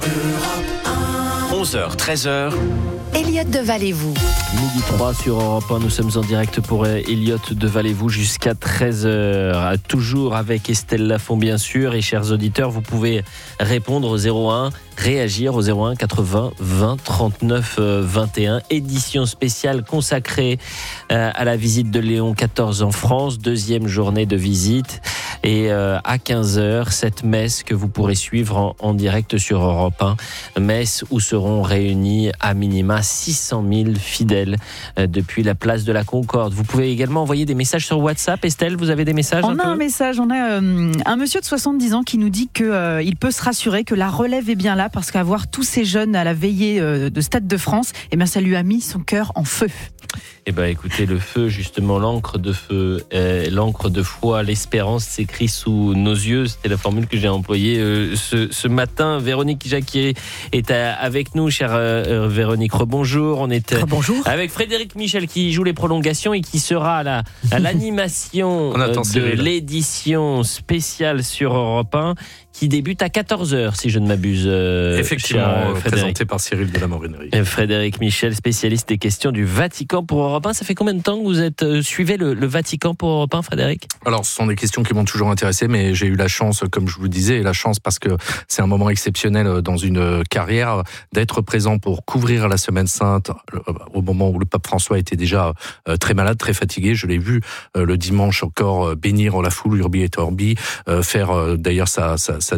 11h, 13h. Elliott Devalez-vous. Midi 3 sur Europe 1, nous sommes en direct pour Elliott Devalez-vous jusqu'à 13h. Toujours avec Estelle Lafont bien sûr. Et chers auditeurs, vous pouvez répondre au 01, réagir au 01 80 20 39 21. Édition spéciale consacrée à la visite de Léon XIV en France. Deuxième journée de visite. Et à 15h, cette messe que vous pourrez suivre en direct sur Europe 1. Messe où seront réunis à minima 600 000 fidèles depuis la place de la Concorde. Vous pouvez également envoyer des messages sur WhatsApp. Estelle, vous avez des messages? On a un message, on a un monsieur de 70 ans qui nous dit qu'il peut se rassurer que la relève est bien là parce qu'avoir tous ces jeunes à la veillée de Stade de France, eh bien, ça lui a mis son cœur en feu. Eh bien, écoutez, le feu, justement, l'encre de feu, l'encre de foi, l'espérance s'écrit sous nos yeux. C'était la formule que j'ai employée ce matin. Véronique Jacquier est avec nous, chère Véronique. Rebonjour. On est avec Frédéric Michel qui joue les prolongations et qui sera à l'animation de l'édition spéciale sur Europe 1 qui débute à 14h, si je ne m'abuse. Effectivement, présenté par Cyril de la Morinerie. Frédéric Michel, spécialiste des questions du Vatican pour Europe 1. Ça fait combien de temps que vous suivez le Vatican pour Europe 1, Frédéric? Alors, ce sont des questions qui m'ont toujours intéressé, mais j'ai eu la chance, comme je vous disais, parce que c'est un moment exceptionnel dans une carrière, d'être présent pour couvrir la Semaine Sainte au moment où le pape François était déjà très malade, très fatigué. Je l'ai vu le dimanche encore bénir la foule, Urbi et Orbi, faire d'ailleurs son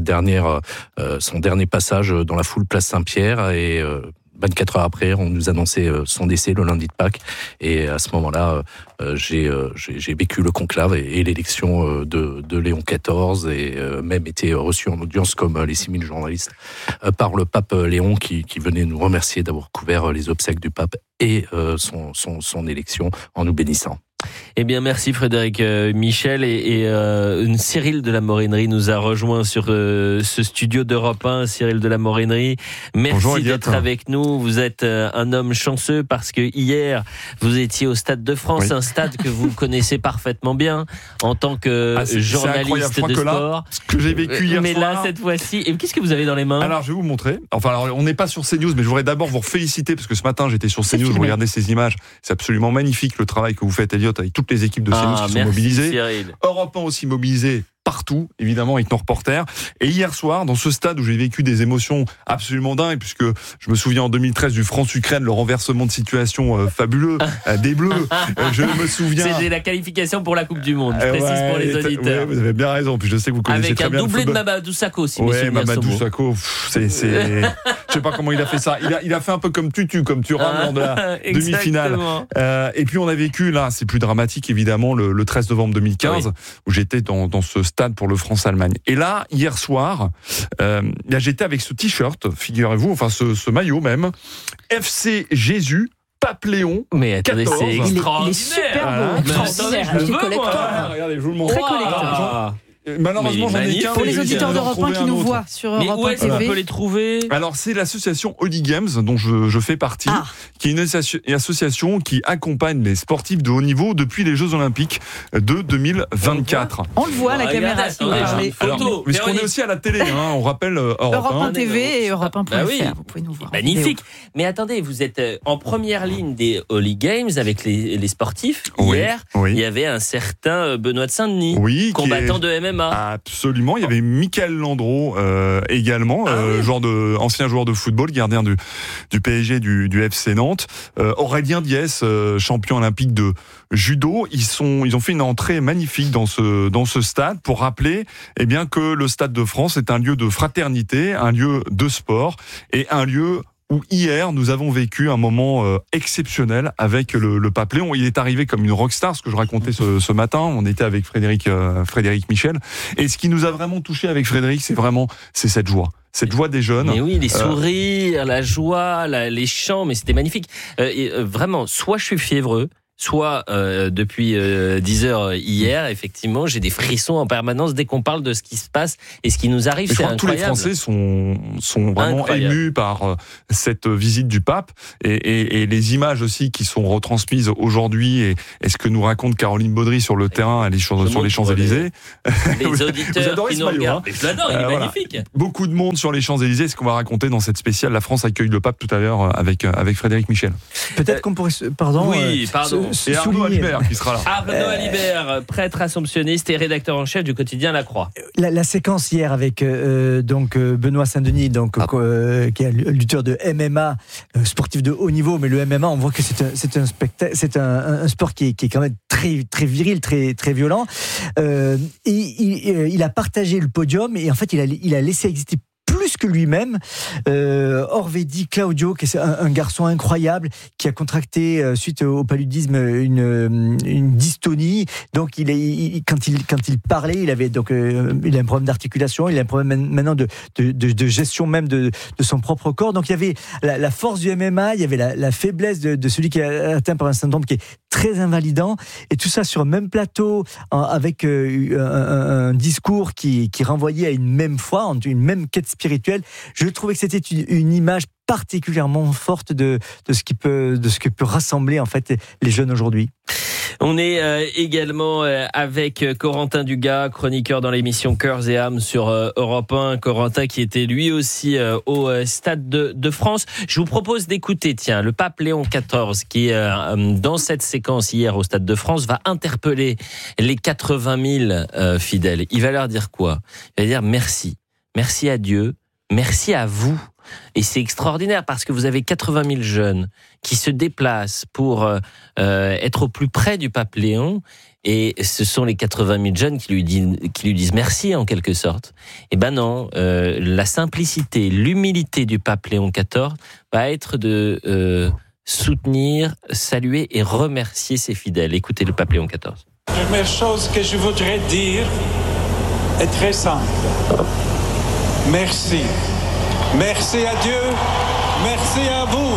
dernier passage dans la foule place Saint-Pierre et 24 heures après, on nous annonçait son décès le lundi de Pâques. Et à ce moment-là, j'ai vécu le conclave et l'élection de Léon XIV et même été reçu en audience comme les 6000 journalistes par le pape Léon qui venait nous remercier d'avoir couvert les obsèques du pape et son élection en nous bénissant. Eh bien, merci Frédéric Michel et Cyril de la Morinerie nous a rejoint sur ce studio d'Europe 1. Cyril de la Morinerie, merci d'être avec nous. Vous êtes un homme chanceux parce que hier vous étiez au Stade de France, un stade que vous connaissez parfaitement bien en tant que journaliste de sport. Ce que j'ai vécu hier mais soir. là, cette fois-ci, et qu'est-ce que vous avez dans les mains? Alors, je vais vous montrer. Alors, on n'est pas sur CNews, mais je voudrais d'abord vous féliciter parce que ce matin j'étais sur CNews, je regardais ces images. C'est absolument magnifique le travail que vous faites, Elliott, avec toutes les équipes de CNews qui sont mobilisées. Cyril. Europe 1 aussi mobilisé partout, évidemment, avec nos reporters. Et hier soir, dans ce stade où j'ai vécu des émotions absolument dingues, puisque je me souviens en 2013 du France-Ukraine, le renversement de situation fabuleux des Bleus. Je me souviens... C'était la qualification pour la Coupe du Monde, je précise pour les auditeurs. Vous avez bien raison, puis je sais que vous connaissez très bien le football. Avec un doublé de Mamadou Sakho, si mes souvenirs Mamadou sont bons. Sakho, je sais pas comment il a fait ça. Il a fait un peu comme Thuram lors de la demi-finale. Et puis on a vécu, là, c'est plus dramatique évidemment, le 13 novembre 2015, où j'étais dans ce stade pour le France-Allemagne. Et là, hier soir, j'étais avec ce t-shirt, figurez-vous, enfin ce maillot même, FC Jésus, Pape Léon. Mais attendez, 14. c'est extraordinaire. Il est super beau. Extraordinaire. Je veux, collector. Regardez, je vous le montre. Très collector. Malheureusement, j'en ai qu'un. Pour les auditeurs d'Europe 1 qui nous voient sur Europe 1 TV. On peut les trouver. Alors, c'est l'association Holy Games, dont je fais partie, qui est une association qui accompagne les sportifs de haut niveau depuis les Jeux Olympiques de 2024. On le voit, la caméra, si vous parlez. Mais on est aussi à la télé, on rappelle Europe 1 TV et Europe 1.fr. Bah oui. Vous pouvez nous voir. Magnifique. Mais attendez, vous êtes en première ligne des Holy Games avec les sportifs. Hier, il y avait un certain Benoît de Saint-Denis, combattant de MMA. Absolument, il y avait Michael Landreau également, ancien joueur de football, gardien du PSG, du FC Nantes. Aurélien Diès, champion olympique de judo. Ils ont fait une entrée magnifique dans ce stade pour rappeler que le Stade de France est un lieu de fraternité, un lieu de sport et un lieu où hier nous avons vécu un moment exceptionnel avec le pape Léon. Il est arrivé comme une rockstar, ce que je racontais ce matin. On était avec Frédéric Michel. Et ce qui nous a vraiment touché avec Frédéric, c'est cette joie. Cette joie des jeunes. Mais oui, les sourires, la joie, les chants, mais c'était magnifique. Vraiment, soit je suis fiévreux, soit depuis 10 heures hier, effectivement, j'ai des frissons en permanence dès qu'on parle de ce qui se passe et ce qui nous arrive. Je C'est crois que tous les incroyable. Français sont vraiment émus par cette visite du pape et les images aussi qui sont retransmises aujourd'hui et ce que nous raconte Caroline Baudry sur le terrain, elle est sur les Champs-Élysées. Les Vous auditeurs adorez qui ce nous maillot, regardent. hein. Mais je l'adore, il est Voilà. magnifique. Beaucoup de monde sur les Champs-Élysées, ce qu'on va raconter dans cette spéciale. La France accueille le pape tout à l'heure avec Frédéric Michel. Peut-être qu'on pourrait, pardon, Oui, pardon. Et Arnaud souligner Alibert qui sera là. Arnaud Alibert, prêtre assomptionniste et rédacteur en chef du quotidien La Croix. la séquence hier avec Benoît Saint-Denis, qui est un lutteur de MMA, sportif de haut niveau, mais le MMA, on voit que c'est un spectacle, c'est un sport qui est quand même très très viril, très très violent. Et il a partagé le podium et en fait il a laissé exister plus que lui-même. Orvedi Claudio, qui est un garçon incroyable, qui a contracté suite au paludisme une dystonie. Donc quand il parlait, il avait il a un problème d'articulation, il a un problème maintenant de gestion même de son propre corps. Donc il y avait la force du MMA, il y avait la faiblesse de celui qui est atteint par un syndrome qui est très invalidant, et tout ça sur un même plateau avec un discours qui renvoyait à une même foi, une même quête spirituelle. Je trouvais que c'était une image particulièrement forte de ce qui peut rassembler en fait les jeunes aujourd'hui. On est également avec Corentin Dugas, chroniqueur dans l'émission Cœurs et âmes sur Europe 1. Corentin qui était lui aussi au Stade de France. Je vous propose d'écouter, le pape Léon XIV qui, dans cette séquence hier au Stade de France, va interpeller les 80 000 fidèles. Il va leur dire quoi ? Il va dire merci. Merci à Dieu. Merci à vous. Et c'est extraordinaire parce que vous avez 80 000 jeunes qui se déplacent pour être au plus près du pape Léon, et ce sont les 80 000 jeunes qui lui disent merci en quelque sorte. Eh ben non, la simplicité, l'humilité du pape Léon XIV va être de soutenir, saluer et remercier ses fidèles. Écoutez le pape Léon XIV. La première chose que je voudrais dire est très simple. Merci. Merci à Dieu, merci à vous.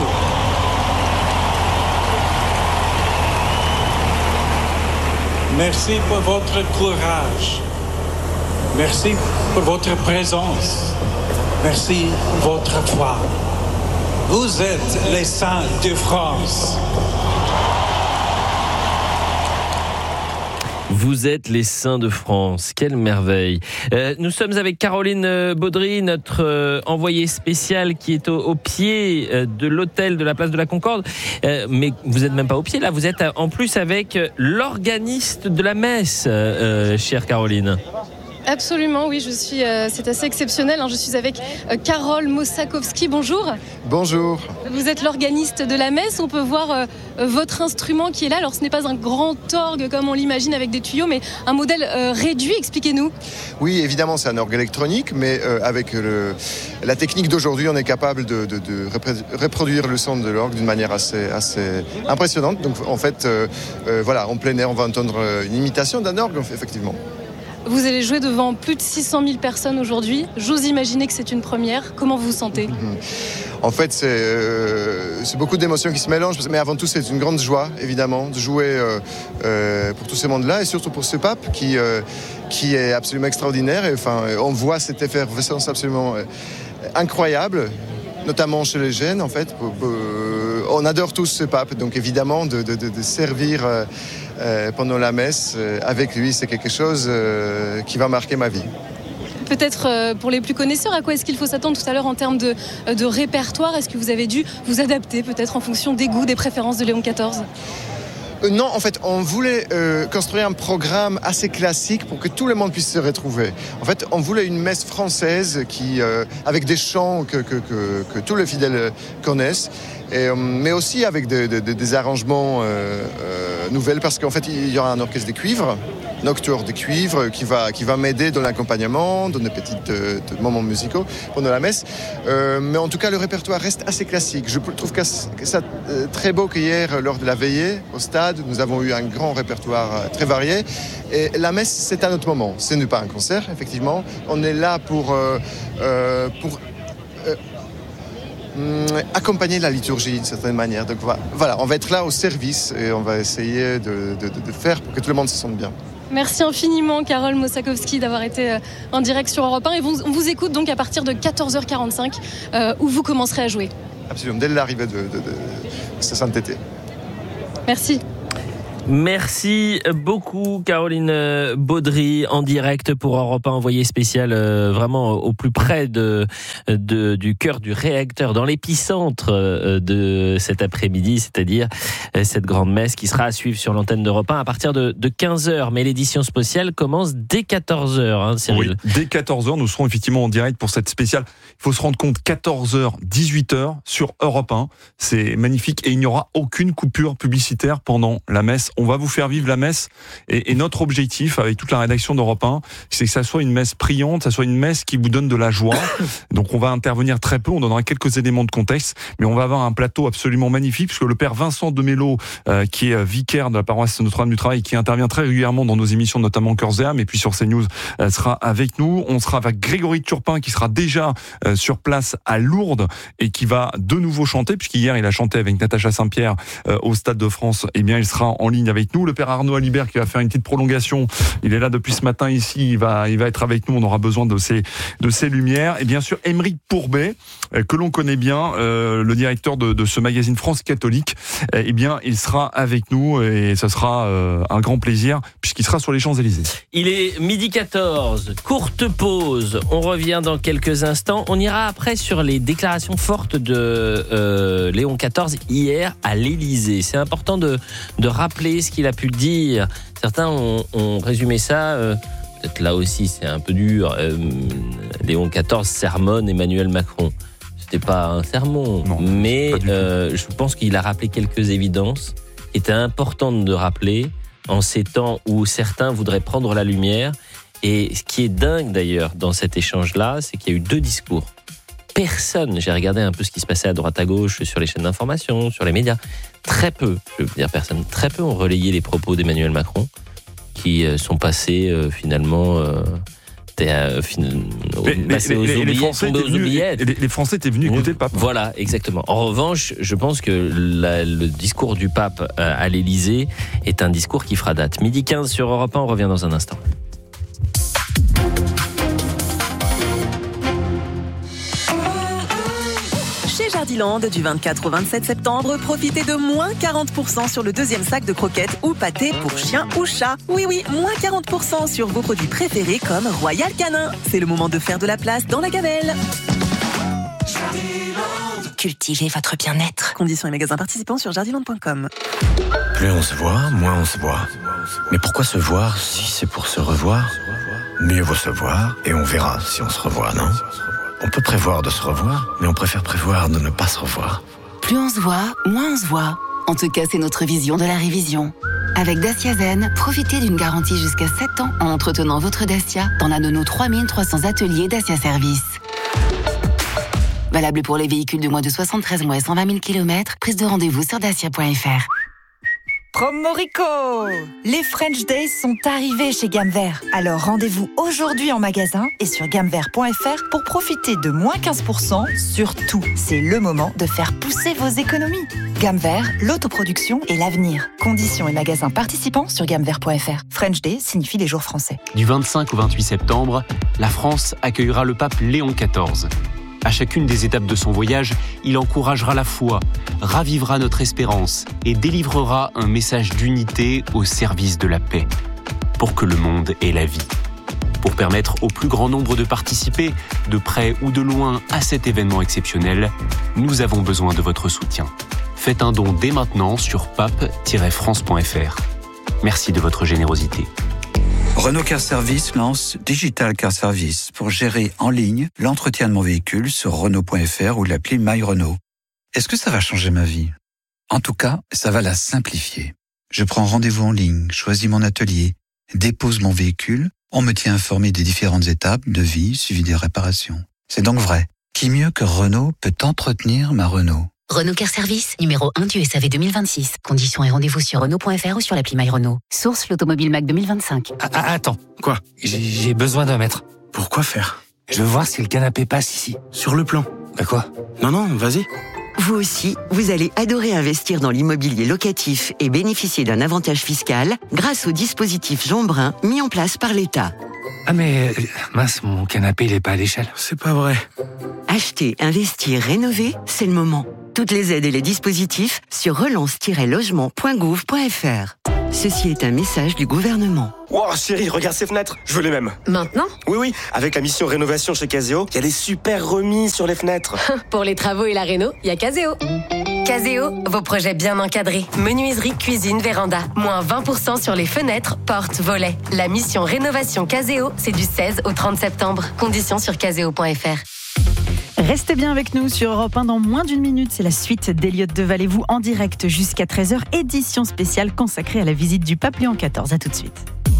Merci pour votre courage. Merci pour votre présence. Merci pour votre foi. Vous êtes les saints de France. Vous êtes les saints de France, quelle merveille. Nous sommes avec Caroline Baudry, notre envoyée spéciale qui est au pied de l'hôtel de la place de la Concorde. Mais vous n'êtes même pas au pied là, vous êtes en plus avec l'organiste de la messe, chère Caroline. Absolument, oui, c'est assez exceptionnel. Je suis avec Karol Mosakowski, bonjour. Bonjour. Vous êtes l'organiste de la messe, on peut voir votre instrument qui est là. Alors ce n'est pas un grand orgue comme on l'imagine avec des tuyaux, mais un modèle réduit, expliquez-nous. Oui, évidemment, c'est un orgue électronique, mais avec la technique d'aujourd'hui, on est capable de reproduire le son de l'orgue d'une manière assez impressionnante. Donc en fait, en plein air, on va entendre une imitation d'un orgue, effectivement. Vous allez jouer devant plus de 600 000 personnes aujourd'hui. J'ose imaginer que c'est une première. Comment vous vous sentez ? En fait, c'est beaucoup d'émotions qui se mélangent, mais avant tout, c'est une grande joie, évidemment, de jouer pour tous ces mondes-là, et surtout pour ce pape qui est absolument extraordinaire. Et, on voit cette effervescence absolument incroyable, notamment chez les jeunes, en fait. On adore tous ce pape, donc évidemment, de servir pendant la messe avec lui, c'est quelque chose qui va marquer ma vie. Peut-être pour les plus connaisseurs, à quoi est-ce qu'il faut s'attendre tout à l'heure en termes de répertoire ? Est-ce que vous avez dû vous adapter peut-être en fonction des goûts, des préférences de Léon XIV ? Non, en fait, on voulait construire un programme assez classique pour que tout le monde puisse se retrouver. En fait, on voulait une messe française avec des chants que tous les fidèles connaissent, mais aussi avec des arrangements nouvelles, parce qu'en fait, il y aura un orchestre de cuivre, nocturne de cuivre, qui va m'aider dans l'accompagnement, dans des petits moments musicaux pendant la messe. Mais en tout cas, le répertoire reste assez classique. Je trouve que ça très beau qu'hier, lors de la veillée au stade, nous avons eu un grand répertoire très varié. Et la messe, c'est un autre moment. Ce n'est pas un concert, effectivement. On est là pour accompagner la liturgie d'une certaine manière. Donc voilà, on va être là au service et on va essayer de faire pour que tout le monde se sente bien. Merci infiniment Karol Mossakowski d'avoir été en direct sur Europe 1 et on vous écoute donc à partir de 14h45 où vous commencerez à jouer. Absolument, dès l'arrivée de ce saint-été. Merci. Merci beaucoup Caroline Baudry en direct pour Europe 1, envoyé spécial vraiment au plus près du cœur du réacteur, dans l'épicentre de cet après-midi, c'est-à-dire cette grande messe qui sera à suivre sur l'antenne d'Europe 1 à partir de 15h. Mais l'édition spéciale commence dès 14h, Cyril. Oui, dès 14h, nous serons effectivement en direct pour cette spéciale. Il faut se rendre compte, 14h, 18h sur Europe 1. C'est magnifique et il n'y aura aucune coupure publicitaire pendant la messe. On va vous faire vivre la messe et notre objectif avec toute la rédaction d'Europe 1, c'est que ça soit une messe priante, ça soit une messe qui vous donne de la joie. Donc on va intervenir très peu, on donnera quelques éléments de contexte, mais on va avoir un plateau absolument magnifique puisque le père Vincent Demello, qui est vicaire de la paroisse Notre-Dame du Travail, qui intervient très régulièrement dans nos émissions, notamment Cœurs et âmes, et puis sur CNews, sera avec nous. On sera avec Grégory Turpin qui sera déjà sur place à Lourdes et qui va de nouveau chanter, puisqu'hier il a chanté avec Natacha Saint-Pierre au Stade de France. Eh bien il sera en ligne avec nous. Le père Arnaud Alibert qui va faire une petite prolongation. Il est là depuis ce matin ici. Il va être avec nous. On aura besoin de ces lumières. Et bien sûr, Aymeric Pourbet, que l'on connaît bien, le directeur de ce magazine France Catholique. Eh bien, il sera avec nous et ça sera un grand plaisir puisqu'il sera sur les Champs-Élysées. Il est 12h14. Courte pause. On revient dans quelques instants. On ira après sur les déclarations fortes de Léon XIV hier à l'Élysée. C'est important de rappeler ce qu'il a pu dire. Certains ont résumé ça, peut-être là aussi c'est un peu dur, Léon XIV sermonne Emmanuel Macron. C'était pas un sermon, non, mais je pense qu'il a rappelé quelques évidences qui étaient importantes de rappeler en ces temps où certains voudraient prendre la lumière. Et ce qui est dingue d'ailleurs dans cet échange-là, c'est qu'il y a eu 2 discours. Personne, j'ai regardé un peu ce qui se passait à droite à gauche sur les chaînes d'information, sur les médias. Très peu ont relayé les propos d'Emmanuel Macron qui sont passés finalement les Français étaient venus écouter le pape. Voilà, exactement. En revanche, je pense que le discours du pape à l'Élysée est un discours qui fera date. 12h15 sur Europe 1, on revient dans un instant. Chez Jardiland, du 24 au 27 septembre, profitez de moins 40% sur le 2e sac de croquettes ou pâtés pour chien ou chat. Oui, moins 40% sur vos produits préférés comme Royal Canin. C'est le moment de faire de la place dans la gamelle. Cultivez votre bien-être. Conditions et magasins participants sur jardiland.com. Plus on se voit, moins on se voit. Mais pourquoi se voir si c'est pour se revoir ? Mieux vaut se voir et on verra si on se revoit, non ? On peut prévoir de se revoir, mais on préfère prévoir de ne pas se revoir. Plus on se voit, moins on se voit. En tout cas, c'est notre vision de la révision. Avec Dacia Zen, profitez d'une garantie jusqu'à 7 ans en entretenant votre Dacia dans l'un de nos 3300 ateliers Dacia Service. Valable pour les véhicules de moins de 73 mois et 120 000 km. Prise de rendez-vous sur dacia.fr. Promo Rico! Les French Days sont arrivés chez Gamme Vert. Alors rendez-vous aujourd'hui en magasin et sur gammevert.fr pour profiter de moins 15% sur tout. C'est le moment de faire pousser vos économies. Gamme Vert, l'autoproduction et l'avenir. Conditions et magasins participants sur gammevert.fr. French Day signifie les jours français. Du 25 au 28 septembre, la France accueillera le pape Léon XIV. À chacune des étapes de son voyage, il encouragera la foi, ravivera notre espérance et délivrera un message d'unité au service de la paix, pour que le monde ait la vie. Pour permettre au plus grand nombre de participer, de près ou de loin, à cet événement exceptionnel, nous avons besoin de votre soutien. Faites un don dès maintenant sur pape-france.fr. Merci de votre générosité. Renault Car Service lance Digital Car Service pour gérer en ligne l'entretien de mon véhicule sur Renault.fr ou l'appli My Renault. Est-ce que ça va changer ma vie ? En tout cas, ça va la simplifier. Je prends rendez-vous en ligne, choisis mon atelier, dépose mon véhicule, on me tient informé des différentes étapes, devis, suivi des réparations. C'est donc vrai. Qui mieux que Renault peut entretenir ma Renault ? Renault Car Service, numéro 1 du SAV 2026. Conditions et rendez-vous sur Renault.fr ou sur l'appli My Renault. Source l'Automobile Mac 2025. Attends, quoi ? J'ai besoin d'un mètre. Pourquoi faire ? Je veux voir si le canapé passe ici. Sur le plan. Bah quoi ? Non, vas-y. Vous aussi, vous allez adorer investir dans l'immobilier locatif et bénéficier d'un avantage fiscal grâce au dispositif Jean Brun mis en place par l'État. Ah mais, mince, mon canapé, il est pas à l'échelle. C'est pas vrai. Acheter, investir, rénover, c'est le moment. Toutes les aides et les dispositifs sur relance-logement.gouv.fr. Ceci est un message du gouvernement. Wow, chérie, regarde ces fenêtres, je veux les mêmes. Maintenant ? Oui, avec la mission rénovation chez Caseo, il y a des super remises sur les fenêtres. Pour les travaux et la réno, il y a Caseo. Caseo, vos projets bien encadrés. Menuiserie, cuisine, véranda. Moins 20% sur les fenêtres, portes, volets. La mission rénovation Caseo, c'est du 16 au 30 septembre. Conditions sur caseo.fr. Restez bien avec nous sur Europe 1 dans moins d'une minute. C'est la suite d'Elliott Deval-et-vous en direct jusqu'à 13h. Édition spéciale consacrée à la visite du pape Léon XIV. À tout de suite.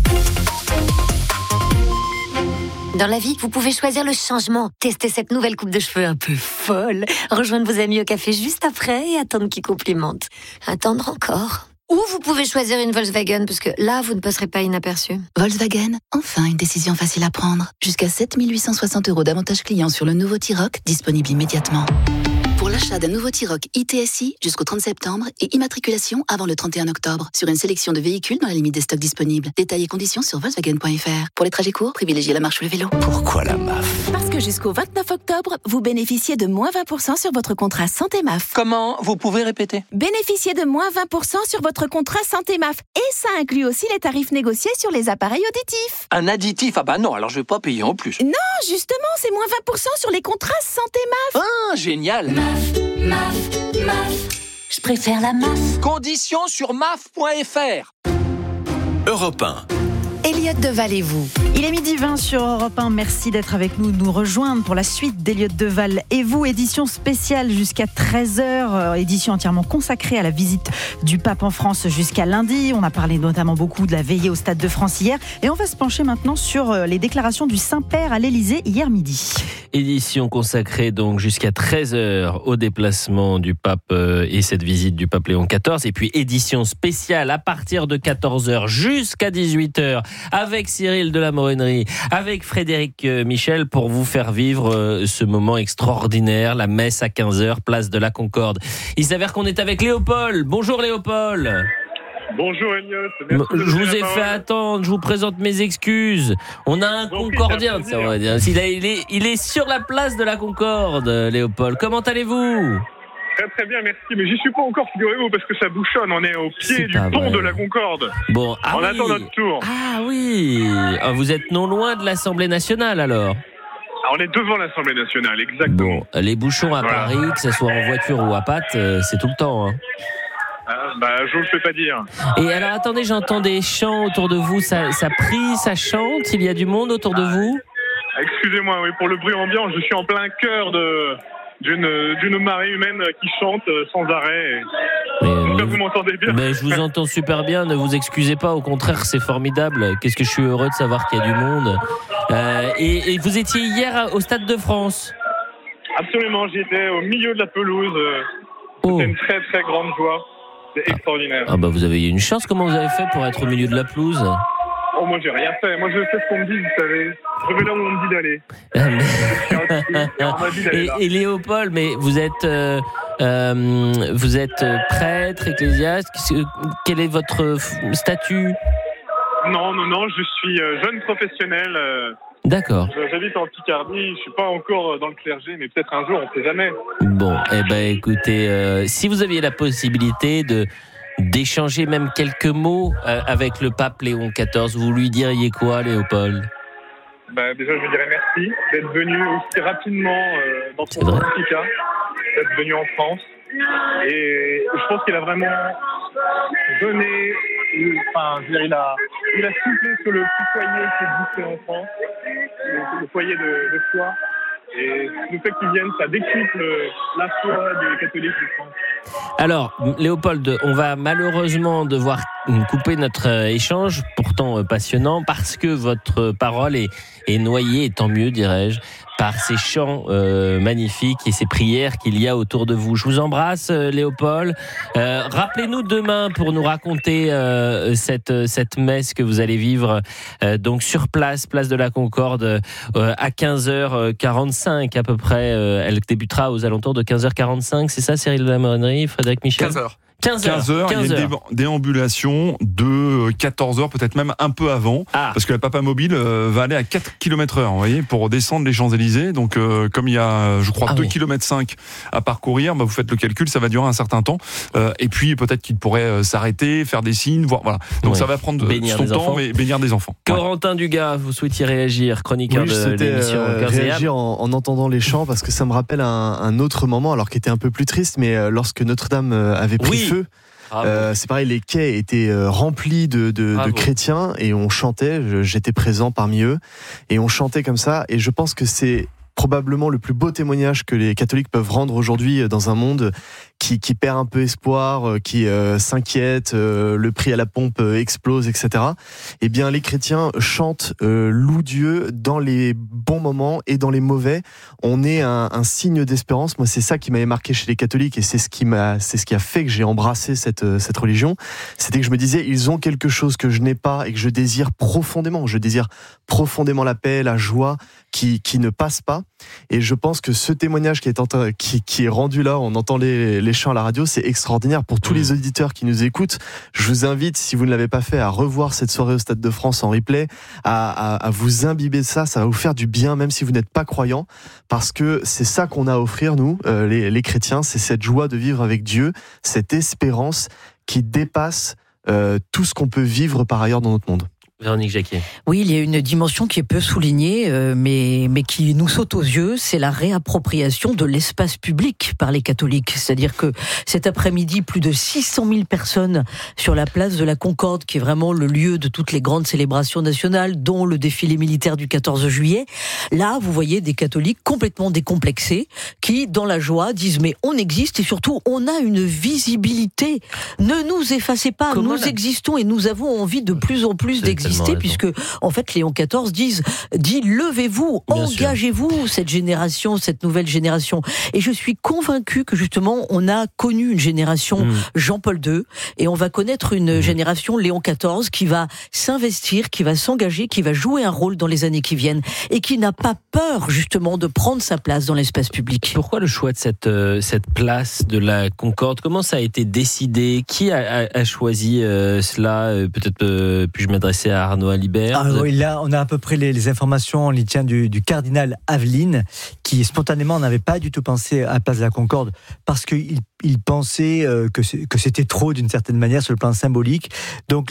Dans la vie, vous pouvez choisir le changement. Tester cette nouvelle coupe de cheveux un peu folle. Rejoindre vos amis au café juste après et attendre qu'ils complimentent. Attendre encore. Ou vous pouvez choisir une Volkswagen, parce que là, vous ne passerez pas inaperçu. Volkswagen, enfin une décision facile à prendre. Jusqu'à 7 860 € d'avantages clients sur le nouveau T-Roc, disponible immédiatement. Pour l'achat d'un nouveau T-Roc ITSI jusqu'au 30 septembre et immatriculation avant le 31 octobre sur une sélection de véhicules dans la limite des stocks disponibles. Détails et conditions sur Volkswagen.fr. Pour les trajets courts, privilégiez la marche ou le vélo. Pourquoi la MAF ? Parce que jusqu'au 29 octobre, vous bénéficiez de moins 20% sur votre contrat Santé MAF. Comment ? Vous pouvez répéter ? Bénéficiez de moins 20% sur votre contrat Santé MAF. Et ça inclut aussi les tarifs négociés sur les appareils auditifs. Un additif ? Ah bah non, alors je vais pas payer en plus. Non, justement, c'est moins 20% sur les contrats Santé MAF. Ah, génial. MAF. Je préfère la MAF. Conditions sur maf.fr. Europe 1. Elliott Deval-et-vous. Il est 12h20 sur Europe 1. Merci d'être avec nous, de nous rejoindre pour la suite d'Elliott Deval-et-vous. Édition spéciale jusqu'à 13h. Édition entièrement consacrée à la visite du pape en France jusqu'à lundi. On a parlé notamment beaucoup de la veillée au Stade de France hier. Et on va se pencher maintenant sur les déclarations du Saint-Père à l'Élysée hier midi. Édition consacrée donc jusqu'à 13h au déplacement du pape et cette visite du pape Léon XIV. Et puis édition spéciale à partir de 14h jusqu'à 18h avec Cyril de la Morinerie, avec Frédéric Michel pour vous faire vivre ce moment extraordinaire, la messe à 15h, place de la Concorde. Il s'avère qu'on est avec Léopold. Bonjour Léopold. Bonjour Elliott. Je vous ai fait attendre, je vous présente mes excuses. On a un concordien, ça on va dire. Il est sur la place de la Concorde, Léopold. Comment allez-vous ? Très très bien, merci. Mais j'y suis pas encore, figurez-vous, parce que ça bouchonne. On est au pied du pont de la Concorde. Bon, on attend notre tour. Ah oui. Vous êtes non loin de l'Assemblée nationale alors ? On est devant l'Assemblée nationale, exactement. Bon, les bouchons à Paris, que ce soit en voiture ou à pattes, c'est tout le temps. Hein. Je vous le fais pas dire. Et alors attendez, j'entends des chants autour de vous. Ça prie, ça chante. Il y a du monde autour de vous. Excusez-moi, oui, pour le bruit ambiant, je suis en plein cœur d'une marée humaine qui chante sans arrêt. J'espère que vous m'entendez bien. Mais je vous entends super bien, ne vous excusez pas, au contraire c'est formidable. Qu'est-ce que je suis heureux de savoir qu'il y a du monde. Et vous étiez hier au Stade de France ? Absolument, j'étais au milieu de la pelouse. C'était une très très grande joie. C'est extraordinaire. Ah bah vous avez eu une chance, comment vous avez fait pour être au milieu de la pelouse ? Oh, moi j'ai rien fait, moi je fais ce qu'on me dit, vous savez. Je vais là où on me dit d'aller. Et Léopold, mais vous êtes prêtre, ecclésiaste, quel est votre statut ? Non, je suis jeune professionnel. D'accord. J'habite en Picardie, je suis pas encore dans le clergé, mais peut-être un jour, on sait jamais. Bon, écoutez, si vous aviez la possibilité d'échanger même quelques mots avec le pape Léon XIV, vous lui diriez quoi, Léopold ? Déjà, je lui dirais merci d'être venu aussi rapidement dans son pontificat, d'être venu en France. Et je pense qu'il a vraiment donné, il a soufflé sur le petit foyer qui existait en France, le foyer de foi. Et le fait qu'ils viennent, ça décuple la foi des catholiques de France. Alors, Léopold, on va malheureusement devoir couper notre échange, pourtant passionnant, parce que votre parole est noyée, et tant mieux, dirais-je, par ces chants magnifiques et ces prières qu'il y a autour de vous. Je vous embrasse, Léopold. Rappelez-nous demain pour nous raconter cette messe que vous allez vivre donc sur place de la Concorde, à 15h45 à peu près. Elle débutera aux alentours de 15h45, c'est ça, Cyril de la Morennerie, Frédéric Michel? 15h. 15h, il y a une déambulation de 14h, peut-être même un peu avant, parce que la Papa Mobile va aller à 4 km/h, vous voyez, pour descendre les Champs-Élysées. Donc, comme il y a, je crois, 2,5 km à parcourir, vous faites le calcul, ça va durer un certain temps. Et puis, peut-être qu'il pourrait s'arrêter, faire des signes, voir, voilà. Donc, ça va prendre son temps, mais bénir des enfants. Corentin Dugas, vous souhaitiez réagir, chroniqueur de l'émission réagir en entendant les chants, parce que ça me rappelle un autre moment, alors qui était un peu plus triste, mais lorsque Notre-Dame avait pris feu. C'est pareil, les quais étaient remplis de chrétiens et on chantait, j'étais présent parmi eux et on chantait comme ça, et je pense que c'est probablement le plus beau témoignage que les catholiques peuvent rendre aujourd'hui dans un monde qui perd un peu espoir, qui s'inquiète, le prix à la pompe explose, etc. Eh bien, les chrétiens chantent, louent Dieu dans les bons moments et dans les mauvais. On est un signe d'espérance. Moi, c'est ça qui m'avait marqué chez les catholiques, et c'est ce qui a fait que j'ai embrassé cette religion. C'était que je me disais, ils ont quelque chose que je n'ai pas et que je désire profondément. Je désire profondément la paix, la joie qui ne passe pas. Et je pense que ce témoignage qui est rendu là, on entend les chants à la radio, c'est extraordinaire. Pour tous les auditeurs qui nous écoutent, je vous invite, si vous ne l'avez pas fait, à revoir cette soirée au Stade de France en replay, à vous imbiber de ça. Ça va vous faire du bien, même si vous n'êtes pas croyant, parce que c'est ça qu'on a à offrir, nous, les chrétiens, c'est cette joie de vivre avec Dieu, cette espérance qui dépasse tout ce qu'on peut vivre par ailleurs dans notre monde. Véronique Jacquet. Oui, il y a une dimension qui est peu soulignée, mais qui nous saute aux yeux, c'est la réappropriation de l'espace public par les catholiques. C'est-à-dire que cet après-midi, plus de 600 000 personnes sur la place de la Concorde, qui est vraiment le lieu de toutes les grandes célébrations nationales, dont le défilé militaire du 14 juillet. Là, vous voyez des catholiques complètement décomplexés, qui, dans la joie, disent « mais on existe et surtout, on a une visibilité. Ne nous effacez pas, nous existons et nous avons envie de plus en plus d'exister. » Puisque en fait Léon XIV dit levez-vous, engagez-vous, cette nouvelle génération. Et je suis convaincue que justement on a connu une génération Jean-Paul II et on va connaître une génération Léon XIV qui va s'investir, qui va s'engager, qui va jouer un rôle dans les années qui viennent et qui n'a pas peur justement de prendre sa place dans l'espace public. Pourquoi le choix de cette place de la Concorde? Comment ça a été décidé? Qui a choisi cela? Peut-être puis-je m'adresser à Arnaud Alibert. Oui, là, on a à peu près les informations, on les tient du cardinal Aveline, qui spontanément n'avait pas du tout pensé à la place de la Concorde, parce qu'il pensait que c'était trop d'une certaine manière sur le plan symbolique. Donc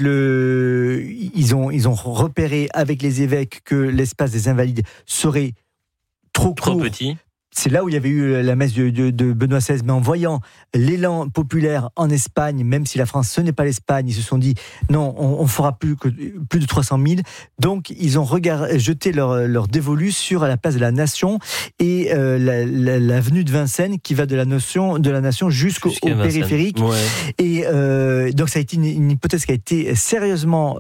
ils ont repéré avec les évêques que l'espace des Invalides serait trop petit. C'est là où il y avait eu la messe de Benoît XVI, mais en voyant l'élan populaire en Espagne, même si la France, ce n'est pas l'Espagne, ils se sont dit, non, on fera plus de 300 000. Donc, ils ont jeté leur dévolu sur la place de la Nation et l'avenue de Vincennes, qui va de la Nation jusqu'au périphérique. Ouais. Et donc, ça a été une hypothèse qui a été sérieusement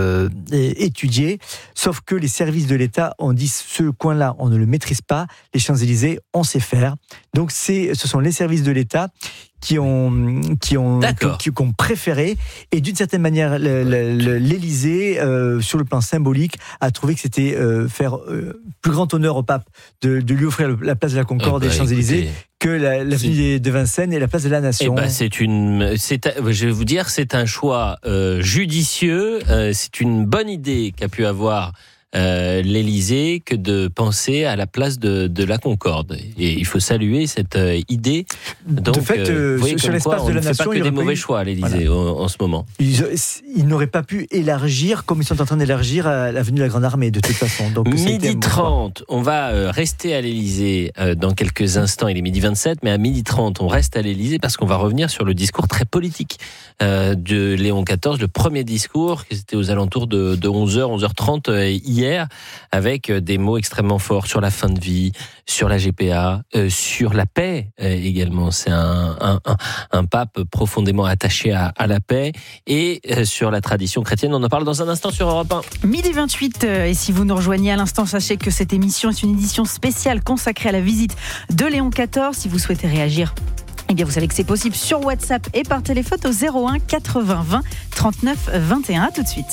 étudiée, sauf que les services de l'État ont dit, ce coin-là, on ne le maîtrise pas, les Champs-Élysées, on sait faire. Donc ce sont les services de l'État qui ont préféré, et d'une certaine manière l'Élysée, sur le plan symbolique, a trouvé que c'était faire plus grand honneur au pape de lui offrir la place de la Concorde et les Champs-Élysées que l'avenue de Vincennes et la place de la Nation. Je vais vous dire, c'est un choix judicieux, c'est une bonne idée qu'a pu avoir l'Élysée que de penser à la place de la Concorde. Et il faut saluer cette idée. Donc, de fait, sur l'espace de la Nation, il n'y a pas que des mauvais choix à l'Élysée en ce moment. Ils n'auraient pas pu élargir comme ils sont en train d'élargir à l'avenue de la Grande Armée, de toute façon. Donc, 12h30, on va rester à l'Élysée dans quelques instants. Il est 12h27, mais à 12h30, on reste à l'Élysée parce qu'on va revenir sur le discours très politique de Léon XIV, le premier discours, qui était aux alentours de 11h, 11h30 hier. hier avec des mots extrêmement forts sur la fin de vie, sur la GPA, sur la paix également. C'est un pape profondément attaché à la paix et sur la tradition chrétienne. On en parle dans un instant sur Europe 1. Midi 28, et si vous nous rejoignez à l'instant, sachez que cette émission est une édition spéciale consacrée à la visite de Léon XIV. Si vous souhaitez réagir, eh bien vous savez que c'est possible sur WhatsApp et par téléphone au 01 80 20 39 21. À tout de suite.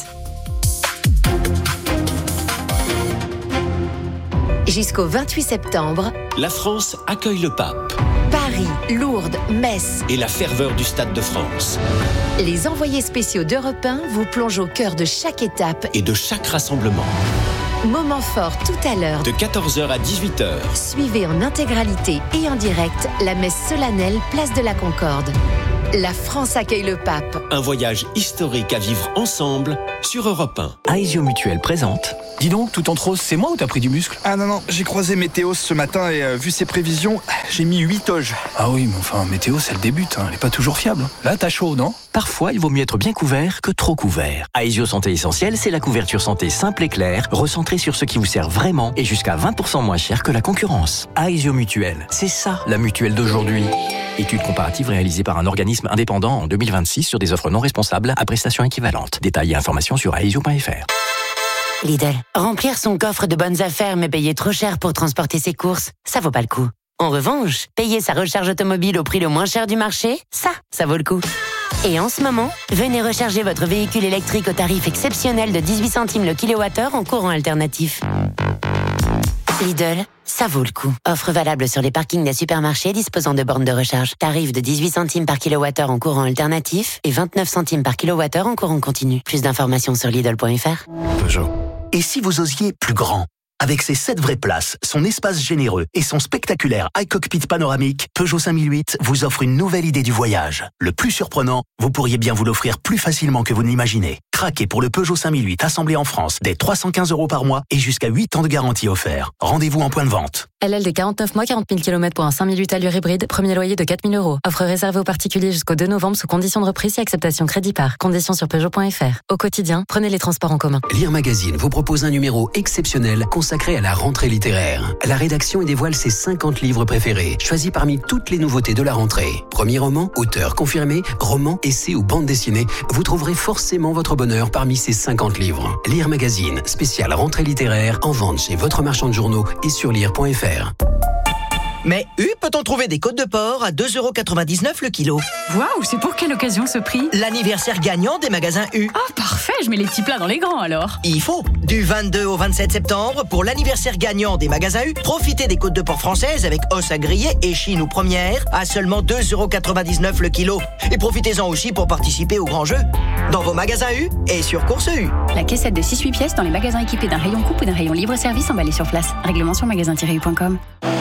Jusqu'au 28 septembre, la France accueille le pape. Paris, Lourdes, Metz et la ferveur du Stade de France. Les envoyés spéciaux d'Europe 1 vous plongent au cœur de chaque étape et de chaque rassemblement. Moment fort tout à l'heure. De 14h à 18h. Suivez en intégralité et en direct la messe solennelle Place de la Concorde. La France accueille le pape. Un voyage historique à vivre ensemble sur Europe 1. Aesio Mutuel présente. Dis donc, tout en rose, c'est moi ou t'as pris du muscle? Ah non, j'ai croisé Météo ce matin et vu ses prévisions, j'ai mis 8 toges. Ah oui, mais enfin, Météo, elle débute, elle est pas toujours fiable. Là, t'as chaud, non? Parfois, il vaut mieux être bien couvert que trop couvert. Aesio Santé Essentielle, c'est la couverture santé simple et claire, recentrée sur ce qui vous sert vraiment et jusqu'à 20% moins cher que la concurrence. Aesio Mutuel, c'est ça, la mutuelle d'aujourd'hui. Étude comparative réalisée par un organisme indépendant en 2026 sur des offres non responsables à prestations équivalentes. Détails et informations sur aesio.fr. Lidl, remplir son coffre de bonnes affaires mais payer trop cher pour transporter ses courses, ça vaut pas le coup. En revanche, payer sa recharge automobile au prix le moins cher du marché, ça vaut le coup. Et en ce moment, venez recharger votre véhicule électrique au tarif exceptionnel de 18 centimes le kilowattheure en courant alternatif. Lidl, ça vaut le coup. Offre valable sur les parkings des supermarchés disposant de bornes de recharge. Tarif de 18 centimes par kilowattheure en courant alternatif et 29 centimes par kilowattheure en courant continu. Plus d'informations sur Lidl.fr. Peugeot. Et si vous osiez plus grand? Avec ses 7 vraies places, son espace généreux et son spectaculaire iCockpit panoramique, Peugeot 5008 vous offre une nouvelle idée du voyage. Le plus surprenant, vous pourriez bien vous l'offrir plus facilement que vous ne l'imaginez. Craquez pour le Peugeot 5008 assemblé en France dès 315 € par mois et jusqu'à 8 ans de garantie offert. Rendez-vous en point de vente. LLD 49 mois, 40 000 km pour un 5008 allure hybride, premier loyer de 4 000 €. Offre réservée aux particuliers jusqu'au 2 novembre sous conditions de reprise et acceptation crédit par. Conditions sur Peugeot.fr. Au quotidien, prenez les transports en commun. Lire Magazine vous propose un numéro exceptionnel consacré à la rentrée littéraire. La rédaction y dévoile ses 50 livres préférés, choisis parmi toutes les nouveautés de la rentrée. Premier roman, auteur confirmé, roman, essai ou bande dessinée, vous trouverez forcément votre bonheur parmi ces 50 livres. Lire Magazine, spécial rentrée littéraire, en vente chez votre marchand de journaux et sur lire.fr. Mais peut-on trouver des côtes de porc à 2,99 € le kilo? Waouh, c'est pour quelle occasion ce prix? L'anniversaire gagnant des magasins U. Oh, parfait, je mets les petits plats dans les grands alors. Il faut. Du 22 au 27 septembre, pour l'anniversaire gagnant des magasins U, profitez des côtes de porc françaises avec os à griller et chine ou première à seulement 2,99 € le kilo. Et profitez-en aussi pour participer au grand jeu. Dans vos magasins U et sur Course U. La caissette de 6-8 pièces dans les magasins équipés d'un rayon coupe ou d'un rayon libre-service emballé sur place. Règlement sur magasin-u.com.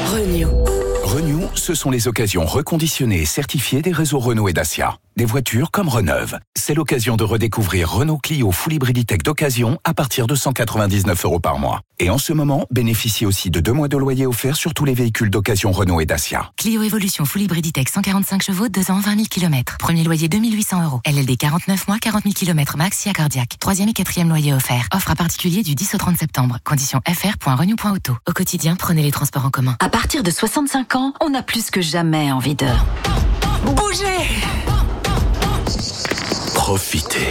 Renew, ce sont les occasions reconditionnées et certifiées des réseaux Renault et Dacia. Des voitures comme Reneuve. C'est l'occasion de redécouvrir Renault Clio Full Hybrid E-Tech d'occasion à partir de 199 € par mois. Et en ce moment, bénéficiez aussi de 2 mois de loyer offerts sur tous les véhicules d'occasion Renault et Dacia. Clio Evolution Full Hybrid E-Tech 145 chevaux, 2 ans, 20 000 km. Premier loyer 2 800 €. LLD 49 mois, 40 000 km max, SIA cardiaque. 3e et 4e loyer offert. Offre à particulier du 10 au 30 septembre. Conditions fr.renew.auto. Au quotidien, prenez les transports en commun. À partir de 65 ans, on a plus que jamais envie de bouger. Profitez.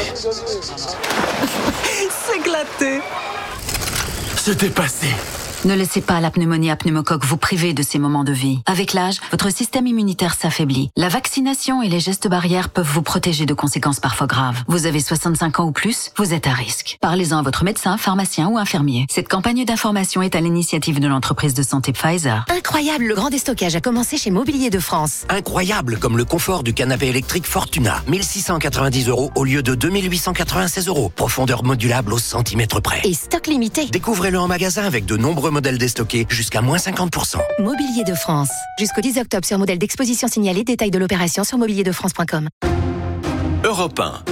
S'éclater. Se dépasser. Ne laissez pas la pneumonie à pneumocoque vous priver de ces moments de vie. Avec l'âge, votre système immunitaire s'affaiblit. La vaccination et les gestes barrières peuvent vous protéger de conséquences parfois graves. Vous avez 65 ans ou plus, vous êtes à risque. Parlez-en à votre médecin, pharmacien ou infirmier. Cette campagne d'information est à l'initiative de l'entreprise de santé Pfizer. Incroyable, le grand déstockage a commencé chez Mobilier de France. Incroyable, comme le confort du canapé électrique Fortuna. 1690 € au lieu de 2896 €. Profondeur modulable au centimètre près. Et stock limité. Découvrez-le en magasin avec de nombreux modèles déstockés jusqu'à moins 50%. Mobilier de France. Jusqu'au 10 octobre sur modèle d'exposition signalé. Détail de l'opération sur mobilierdefrance.com. Europe 1.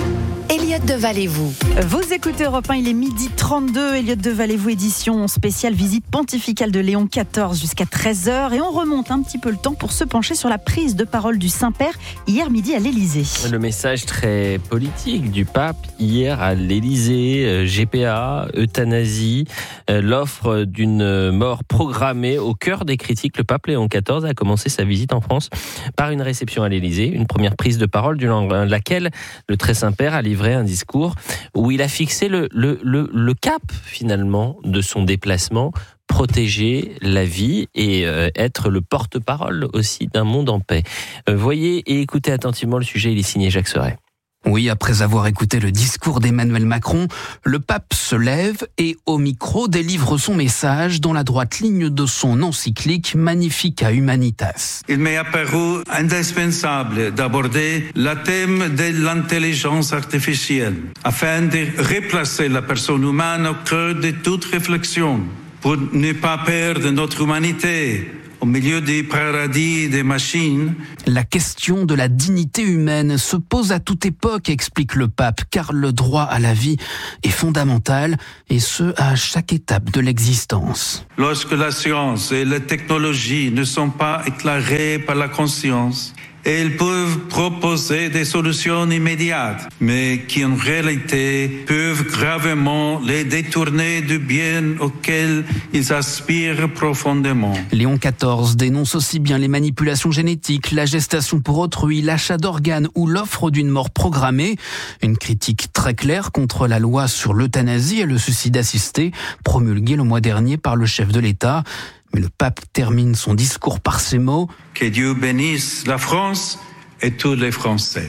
Elliott Deval et vous. Vous écoutez Europe 1, il est 12h32. Elliott Deval et vous, édition spéciale visite pontificale de Léon XIV jusqu'à 13h. Et on remonte un petit peu le temps pour se pencher sur la prise de parole du Saint-Père hier midi à l'Élysée. Le message très politique du pape hier à l'Élysée, GPA, euthanasie, l'offre d'une mort programmée au cœur des critiques. Le pape Léon XIV a commencé sa visite en France par une réception à l'Élysée, une première prise de parole durant laquelle le très Saint-Père a livré un discours où il a fixé le cap finalement de son déplacement, protéger la vie et être le porte-parole aussi d'un monde en paix. Voyez et écoutez attentivement le sujet, il est signé Jacques Serret. Oui, après avoir écouté le discours d'Emmanuel Macron, le pape se lève et, au micro, délivre son message dans la droite ligne de son encyclique Magnificat Humanitas. Il m'est apparu indispensable d'aborder le thème de l'intelligence artificielle afin de replacer la personne humaine au cœur de toute réflexion pour ne pas perdre notre humanité au milieu des paradis des machines. La question de la dignité humaine se pose à toute époque, explique le pape, car le droit à la vie est fondamental, et ce, à chaque étape de l'existence. Lorsque la science et la technologie ne sont pas éclairées par la conscience, elles peuvent proposer des solutions immédiates, mais qui en réalité peuvent gravement les détourner du bien auquel ils aspirent profondément. Léon XIV dénonce aussi bien les manipulations génétiques, la gestation pour autrui, l'achat d'organes ou l'offre d'une mort programmée. Une critique très claire contre la loi sur l'euthanasie et le suicide assisté, promulguée le mois dernier par le chef de l'État. Mais le pape termine son discours par ces mots. Que Dieu bénisse la France et tous les Français.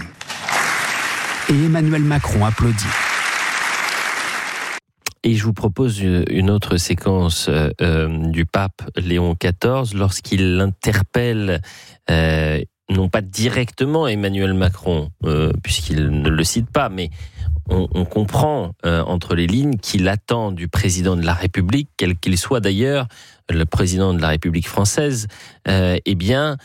Et Emmanuel Macron applaudit. Et je vous propose une autre séquence du pape Léon XIV lorsqu'il interpelle, non pas directement Emmanuel Macron, puisqu'il ne le cite pas, mais on comprend entre les lignes qu'il attend du président de la République, quel qu'il soit d'ailleurs, le président de la République française, d'être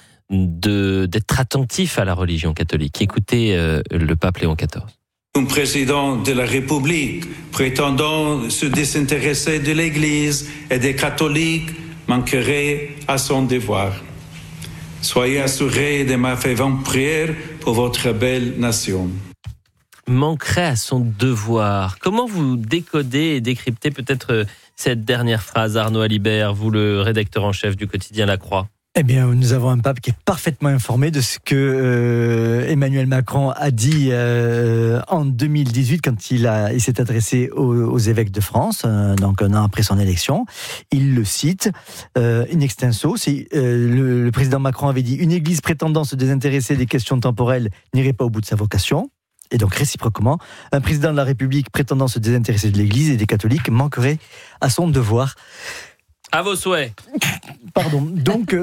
attentif à la religion catholique. Écoutez le pape Léon XIV. Un président de la République prétendant se désintéresser de l'Église et des catholiques manquerait à son devoir. Soyez assurés de ma fervente prière pour votre belle nation. Manquerait à son devoir. Comment vous décodez et décryptez peut-être cette dernière phrase, Arnaud Alibert, vous le rédacteur en chef du quotidien La Croix? Eh bien, nous avons un pape qui est parfaitement informé de ce que Emmanuel Macron a dit en 2018 quand il s'est adressé aux évêques de France, donc un an après son élection. Il le cite in extenso. Le président Macron avait dit « Une église prétendant se désintéresser des questions temporelles n'irait pas au bout de sa vocation ». Et donc, réciproquement, un président de la République prétendant se désintéresser de l'Église et des catholiques manquerait à son devoir. À vos souhaits. Pardon. Donc,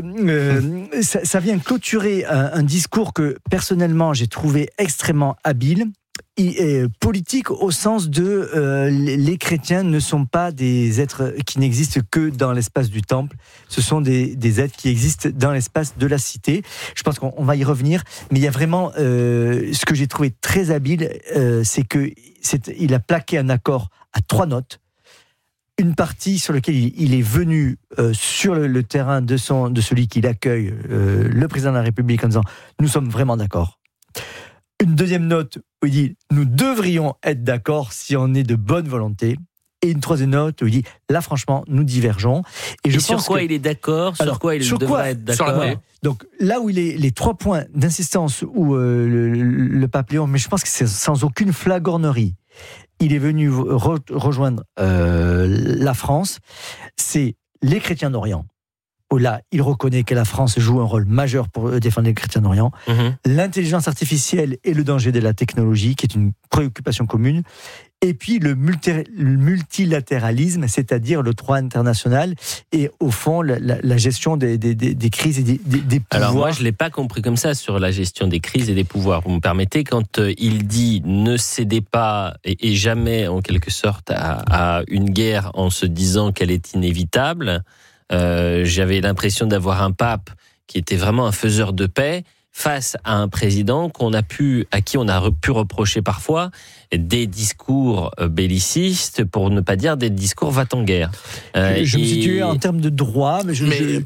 ça vient clôturer un discours que, personnellement, j'ai trouvé extrêmement habile et politique au sens de les chrétiens ne sont pas des êtres qui n'existent que dans l'espace du temple. Ce sont des êtres qui existent dans l'espace de la cité. Je pense qu'on va y revenir. Mais il y a vraiment ce que j'ai trouvé très habile, c'est qu'il a plaqué un accord à 3 notes. Une partie sur laquelle il est venu sur le terrain de celui qui l'accueille, le président de la République, en disant « Nous sommes vraiment d'accord ». Une deuxième note où il dit « Nous devrions être d'accord si on est de bonne volonté ». Et une troisième note où il dit « Là, franchement, nous divergeons ». Et sur quoi il est d'accord ? Sur quoi il devrait être d'accord ? Donc là où il est les 3 points d'insistance où le pape Léon, mais je pense que c'est sans aucune flagornerie, il est venu rejoindre la France, c'est les chrétiens d'Orient. Où là, il reconnaît que la France joue un rôle majeur pour défendre les chrétiens d'Orient. L'intelligence artificielle et le danger de la technologie, qui est une préoccupation commune. Et puis le multilatéralisme, c'est-à-dire le droit international et au fond la gestion des crises et des pouvoirs. Alors moi je ne l'ai pas compris comme ça sur la gestion des crises et des pouvoirs. Vous me permettez, quand il dit ne cédez pas et jamais en quelque sorte à une guerre en se disant qu'elle est inévitable, j'avais l'impression d'avoir un pape qui était vraiment un faiseur de paix face à un président à qui on a pu reprocher parfois des discours bellicistes, pour ne pas dire des discours va-t-en-guerre. Je me situe en termes de droit, mais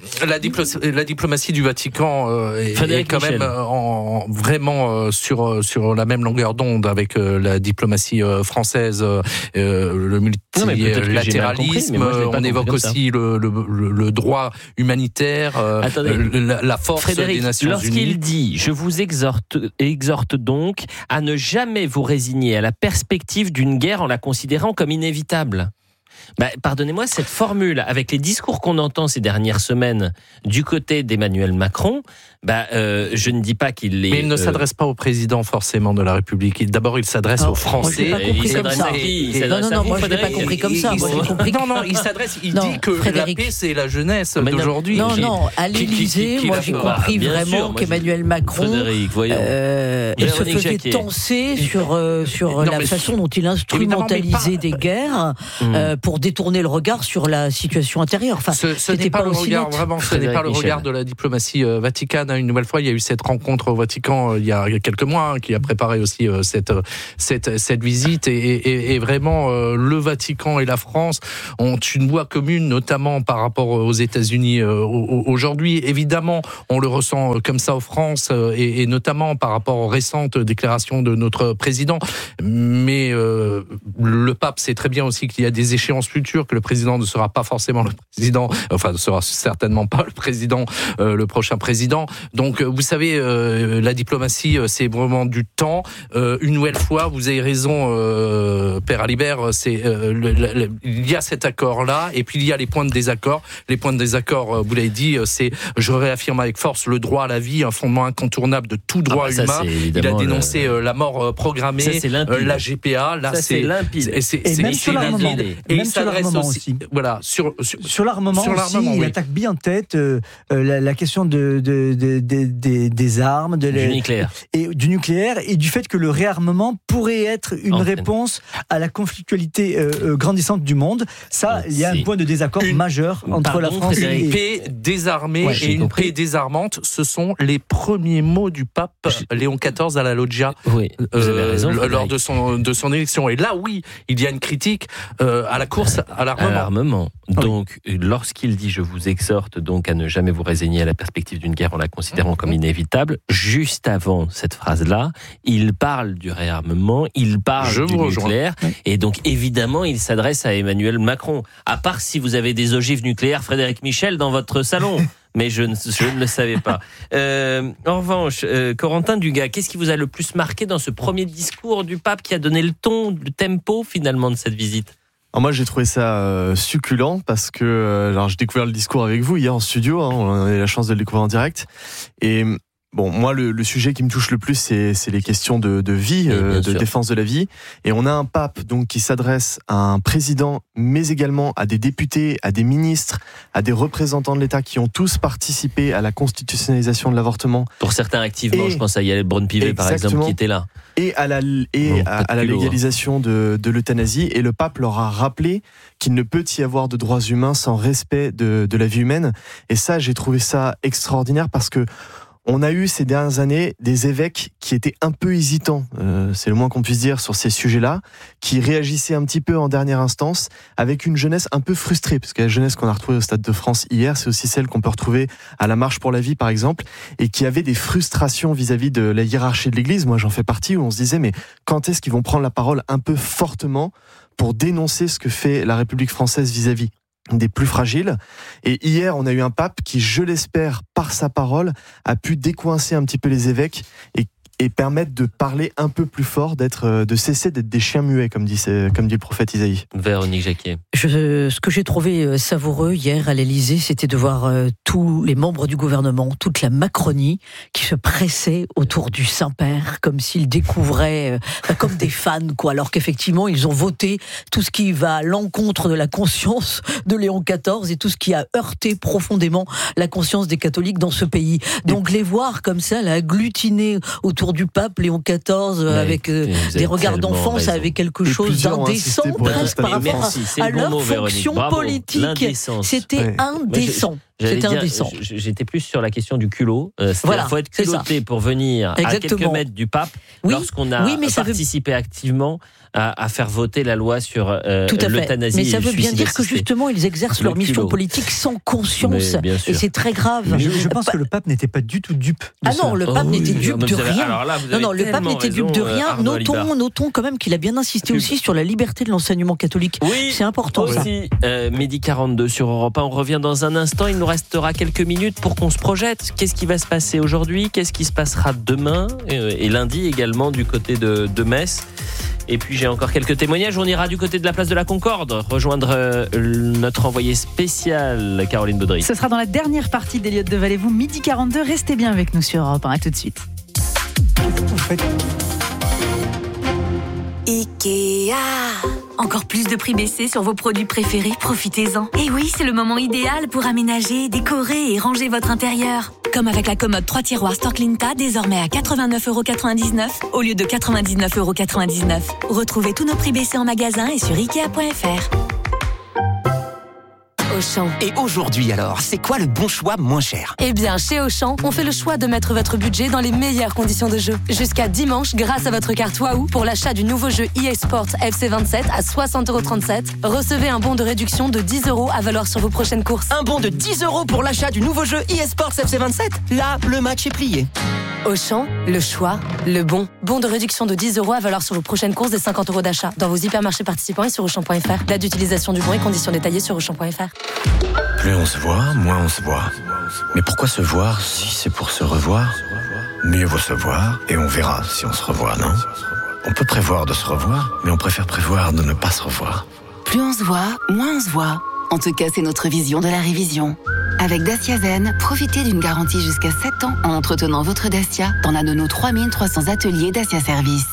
la diplomatie du Vatican est quand même vraiment sur la même longueur d'onde avec la diplomatie française, le multilatéralisme. On évoque aussi le droit humanitaire, la force Frédéric, des Nations Unies. Lorsqu'il dit « Je vous exhorte donc à ne jamais vous résigner à la perspective d'une guerre en la considérant comme inévitable ». Pardonnez-moi, cette formule, avec les discours qu'on entend ces dernières semaines du côté d'Emmanuel Macron, je ne dis pas qu'il est... Mais il ne s'adresse pas au président forcément de la République. D'abord, il s'adresse aux Français. Moi, je l'ai pas compris comme ça. Moi, je l'ai pas compris comme ça. Non, il s'adresse, il dit que Frédéric, la paix, c'est la jeunesse d'aujourd'hui. Non, à l'Élysée, moi, j'ai compris vraiment qu'Emmanuel Macron il se faisait tenser sur la façon dont il instrumentalisait des guerres pour détourner le regard sur la situation intérieure. Enfin, ce n'est pas le regard, vraiment, ce n'est pas le regard de la diplomatie vaticane. Une nouvelle fois, il y a eu cette rencontre au Vatican il y a quelques mois qui a préparé aussi cette visite et vraiment le Vatican et la France ont une voix commune, notamment par rapport aux États-Unis aujourd'hui. Évidemment, on le ressent comme ça en France et notamment par rapport aux récentes déclarations de notre président. Mais le pape sait très bien aussi qu'il y a des échéances futures, que le président ne sera pas forcément le président, enfin ne sera certainement pas le président, le prochain président. Donc, vous savez, la diplomatie, c'est vraiment du temps. Une nouvelle fois, vous avez raison, Père Alibert, il y a cet accord-là, et puis il y a les points de désaccord. Les points de désaccord, vous l'avez dit, c'est, je réaffirme avec force, le droit à la vie, un fondement incontournable de tout droit humain. Il a dénoncé la mort programmée, la GPA. Là, c'est limpide. Et même sur l'armement. Et il s'adresse aussi. Voilà, sur l'armement aussi, il attaque bien en tête la question des armes, du nucléaire et du fait que le réarmement pourrait être une réponse à la conflictualité grandissante du monde. Ça, il y a un point de désaccord majeur entre la France et... Une paix désarmée et une paix désarmante, ce sont les premiers mots du pape Léon XIV à la Loggia lors de son élection. Et là, oui, il y a une critique à la course à l'armement. Donc, lorsqu'il dit « Je vous exhorte donc à ne jamais vous résigner à la perspective d'une guerre en la considérant comme inévitable », juste avant cette phrase-là, il parle du réarmement, il parle du nucléaire, et donc évidemment, il s'adresse à Emmanuel Macron. À part si vous avez des ogives nucléaires Frédéric Michel dans votre salon. Mais je ne le savais pas. En revanche, Corentin Dugas, qu'est-ce qui vous a le plus marqué dans ce premier discours du pape qui a donné le ton, le tempo finalement de cette visite ? Alors moi j'ai trouvé ça succulent parce que j'ai découvert le discours avec vous hier en studio, on a eu la chance de le découvrir en direct. Et bon, moi le sujet qui me touche le plus c'est les questions de vie, de défense de la vie. Et on a un pape donc qui s'adresse à un président, mais également à des députés, à des ministres, à des représentants de l'État qui ont tous participé à la constitutionnalisation de l'avortement. Pour certains activement, je pense à Yael Braun-Pivet par exemple qui était là. Et à la légalisation de l'euthanasie. Et le pape leur a rappelé qu'il ne peut y avoir de droits humains sans respect de la vie humaine. Et ça, j'ai trouvé ça extraordinaire parce que on a eu ces dernières années des évêques qui étaient un peu hésitants, c'est le moins qu'on puisse dire sur ces sujets-là, qui réagissaient un petit peu en dernière instance, avec une jeunesse un peu frustrée, parce que la jeunesse qu'on a retrouvée au Stade de France hier, c'est aussi celle qu'on peut retrouver à la Marche pour la Vie, par exemple, et qui avait des frustrations vis-à-vis de la hiérarchie de l'Église. Moi, j'en fais partie, où on se disait, mais quand est-ce qu'ils vont prendre la parole un peu fortement pour dénoncer ce que fait la République française vis-à-vis des plus fragiles. Et hier, on a eu un pape qui, je l'espère, par sa parole, a pu décoincer un petit peu les évêques et permettre de parler un peu plus fort, de cesser d'être des chiens muets, comme dit le prophète Isaïe. Véronique Jacquier. Ce que j'ai trouvé savoureux hier à l'Élysée, c'était de voir tous les membres du gouvernement, toute la Macronie, qui se pressaient autour du Saint-Père, comme s'ils découvraient, comme des fans, quoi. Alors qu'effectivement, ils ont voté tout ce qui va à l'encontre de la conscience de Léon XIV et tout ce qui a heurté profondément la conscience des catholiques dans ce pays. Donc les voir comme ça, agglutiner autour du pape Léon XIV avec des regards d'enfant, ça avait quelque chose d'indécent presque par rapport à leur fonction politique. C'était indécent. C'était indécent. J'étais plus sur la question du culot. Voilà, il faut être culotté pour venir à quelques mètres du pape lorsqu'on a participé activement à faire voter la loi sur l'euthanasie. Mais ça veut bien dire que justement, ils exercent leur mission politique sans conscience. Et c'est très grave. Je pense que le pape n'était pas du tout dupe. Non, le pape n'était dupe de rien. Non, le pape n'était dupe de rien. Notons quand même qu'il a bien insisté aussi sur la liberté de l'enseignement catholique. Oui, c'est important aussi. Midi 42 sur Europe 1. On revient dans un instant. Il nous restera quelques minutes pour qu'on se projette. Qu'est-ce qui va se passer aujourd'hui? Qu'est-ce qui se passera demain et lundi également du côté de Metz? Et puis j'ai encore quelques témoignages. On ira du côté de la place de la Concorde rejoindre notre envoyé spécial Caroline Baudry. Ce sera dans la dernière partie d'Elliott de Vallée-vous, midi 42. Restez bien avec nous sur Europe 1. À tout de suite. Ikea. Encore plus de prix baissés sur vos produits préférés, profitez-en. Et oui, c'est le moment idéal pour aménager, décorer et ranger votre intérieur. Comme avec la commode 3 tiroirs Storklinta, désormais à 89,99€ au lieu de 99,99€. Retrouvez tous nos prix baissés en magasin et sur Ikea.fr. Auchan. Et aujourd'hui alors, c'est quoi le bon choix moins cher? Eh bien, chez Auchan, on fait le choix de mettre votre budget dans les meilleures conditions de jeu. Jusqu'à dimanche, grâce à votre carte Wahoo, pour l'achat du nouveau jeu EA Sports FC27 à 60,37€, recevez un bon de réduction de 10€ à valoir sur vos prochaines courses. Un bon de 10€ pour l'achat du nouveau jeu EA Sports FC27? Là, le match est plié. Auchan, le choix, le bon. Bon de réduction de 10€ à valoir sur vos prochaines courses des 50€ d'achat. Dans vos hypermarchés participants et sur Auchan.fr. Date d'utilisation du bon et conditions détaillées sur Auchan.fr. Plus on se voit, moins on se voit. Mais pourquoi se voir si c'est pour se revoir? Mieux vaut se voir et on verra si on se revoit, non? On peut prévoir de se revoir, mais on préfère prévoir de ne pas se revoir. Plus on se voit, moins on se voit. En tout cas, c'est notre vision de la révision. Avec Dacia Zen, profitez d'une garantie jusqu'à 7 ans en entretenant votre Dacia dans l'un de nos 3300 ateliers Dacia Service.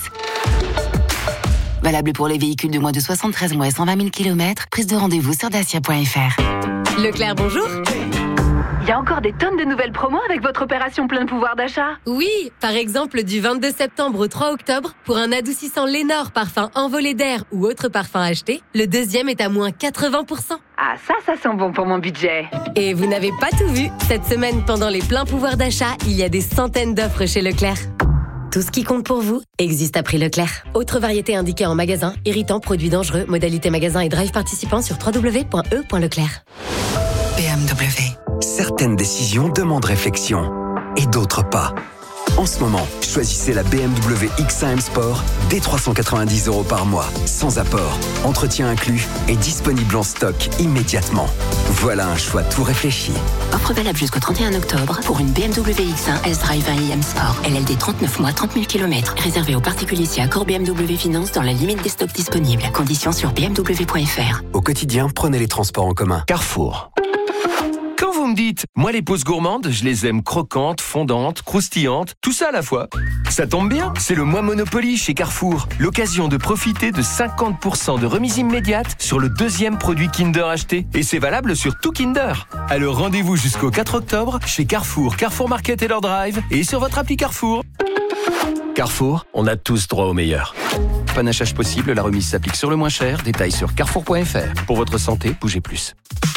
Valable pour les véhicules de moins de 73 mois et 120 000 km. Prise de rendez-vous sur dacia.fr. Leclerc, bonjour. Il y a encore des tonnes de nouvelles promos avec votre opération plein pouvoir d'achat. Oui, par exemple du 22 septembre au 3 octobre, pour un adoucissant Lénore parfum envolé d'air ou autre parfum acheté, le deuxième est à moins 80%. Ah, ça sent bon pour mon budget. Et vous n'avez pas tout vu. Cette semaine, pendant les pleins pouvoirs d'achat, il y a des centaines d'offres chez Leclerc. Tout ce qui compte pour vous existe à prix Leclerc. Autre variété indiquée en magasin, irritants, produits dangereux, modalité magasin et drive participant sur www.e.leclerc. BMW. Certaines décisions demandent réflexion et d'autres pas. En ce moment, choisissez la BMW X1 M Sport dès 390€ par mois, sans apport, entretien inclus et disponible en stock immédiatement. Voilà un choix tout réfléchi. Offre valable jusqu'au 31 octobre pour une BMW X1 S-Drive 1i M Sport. LLD 39 mois, 30 000 km. Réservé aux particuliers si accord BMW Finance dans la limite des stocks disponibles. Conditions sur bmw.fr. Au quotidien, prenez les transports en commun. Carrefour. Quand vous me dites, moi les pauses gourmandes, je les aime croquantes, fondantes, croustillantes, tout ça à la fois. Ça tombe bien, c'est le mois Monopoly chez Carrefour. L'occasion de profiter de 50% de remise immédiate sur le deuxième produit Kinder acheté. Et c'est valable sur tout Kinder. Alors rendez-vous jusqu'au 4 octobre chez Carrefour, Carrefour Market et leur drive et sur votre appli Carrefour. Carrefour, on a tous droit au meilleur. Panachage possible, la remise s'applique sur le moins cher. Détails sur carrefour.fr. Pour votre santé, bougez plus.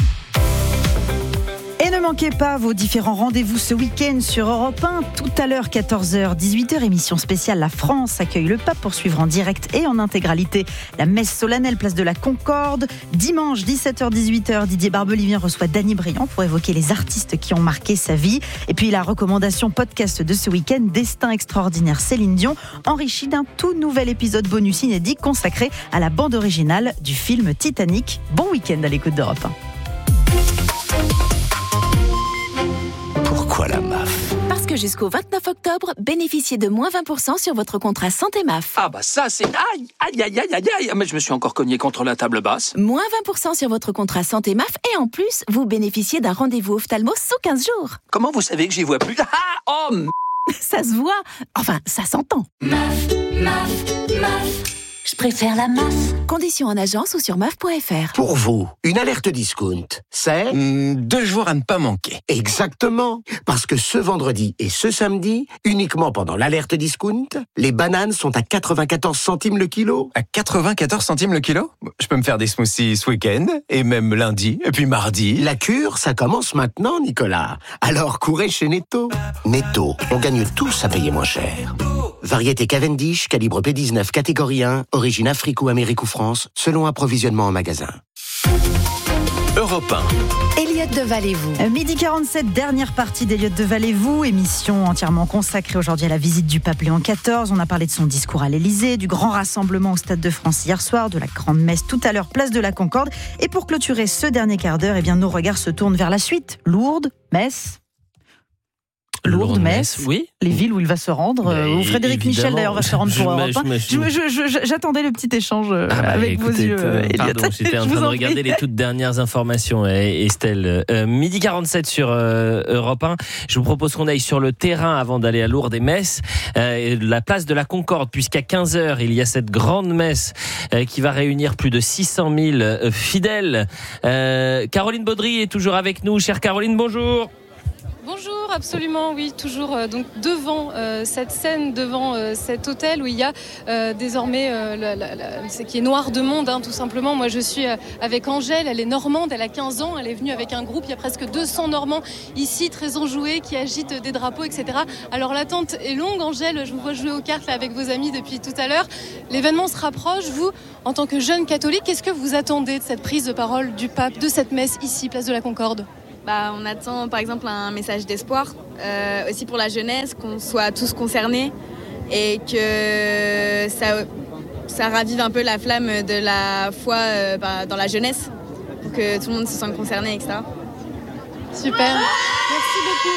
Et ne manquez pas vos différents rendez-vous ce week-end sur Europe 1. Tout à l'heure, 14h, 18h, émission spéciale La France accueille le pape pour suivre en direct et en intégralité la messe solennelle place de la Concorde. Dimanche, 17h, 18h, Didier Barbelivien reçoit Dany Briand pour évoquer les artistes qui ont marqué sa vie. Et puis la recommandation podcast de ce week-end, Destin extraordinaire Céline Dion, enrichi d'un tout nouvel épisode bonus inédit consacré à la bande originale du film Titanic. Bon week-end à l'écoute d'Europe 1. Pourquoi la MAF? Parce que jusqu'au 29 octobre, bénéficiez de moins 20% sur votre contrat santé MAF. Ah bah ça c'est... Aïe. Mais je me suis encore cogné contre la table basse. Moins 20% sur votre contrat santé MAF et en plus, vous bénéficiez d'un rendez-vous ophtalmo sous 15 jours. Comment vous savez que j'y vois plus? Ça se voit. Enfin, ça s'entend. MAF. Je préfère la MAF. Conditions en agence ou sur MAF.fr. Pour vous, une alerte discount, c'est 2 jours à ne pas manquer. Exactement. Parce que ce vendredi et ce samedi, uniquement pendant l'alerte discount, les bananes sont à 94 centimes le kilo. À 94 centimes le kilo ? Je peux me faire des smoothies ce week-end, et même lundi, et puis mardi. La cure, ça commence maintenant, Nicolas. Alors courez chez Netto. Netto, on gagne tous à payer moins cher. Variété Cavendish, calibre P19, catégorie 1, origine Afrique ou Amérique ou France, selon approvisionnement en magasin. Europe 1. Elliott Deval et vous. Midi 47, dernière partie d'Elliott Deval et vous. Émission entièrement consacrée aujourd'hui à la visite du pape Léon XIV. On a parlé de son discours à l'Élysée, du grand rassemblement au Stade de France hier soir, de la grande messe tout à l'heure, place de la Concorde. Et pour clôturer ce dernier quart d'heure, eh bien, nos regards se tournent vers la suite. Lourdes, Metz. Lourdes, Metz, oui. Les villes où il va se rendre, où Frédéric Michel d'ailleurs va se rendre pour Europe 1. J'attendais le petit échange avec vos yeux, Elliott. Pardon, j'étais en train de regarder les toutes dernières informations, Estelle. Midi 47 sur Europe 1. Je vous propose qu'on aille sur le terrain avant d'aller à Lourdes et Metz. La place de la Concorde, puisqu'à 15h, il y a cette grande messe qui va réunir plus de 600 000 fidèles. Caroline Baudry est toujours avec nous. Chère Caroline, bonjour. Bonjour, absolument, oui, toujours donc devant cette scène, devant cet hôtel où il y a désormais ce qui est noir de monde, tout simplement. Moi, je suis avec Angèle, elle est normande, elle a 15 ans, elle est venue avec un groupe, il y a presque 200 Normands ici, très enjoués, qui agitent des drapeaux, etc. Alors l'attente est longue, Angèle, je vous vois jouer aux cartes là, avec vos amis depuis tout à l'heure. L'événement se rapproche. Vous, en tant que jeune catholique, qu'est-ce que vous attendez de cette prise de parole du pape, de cette messe ici, place de la Concorde ? On attend par exemple un message d'espoir, aussi pour la jeunesse, qu'on soit tous concernés et que ça ravive un peu la flamme de la foi dans la jeunesse, pour que tout le monde se sente concerné, etc. Super, merci beaucoup.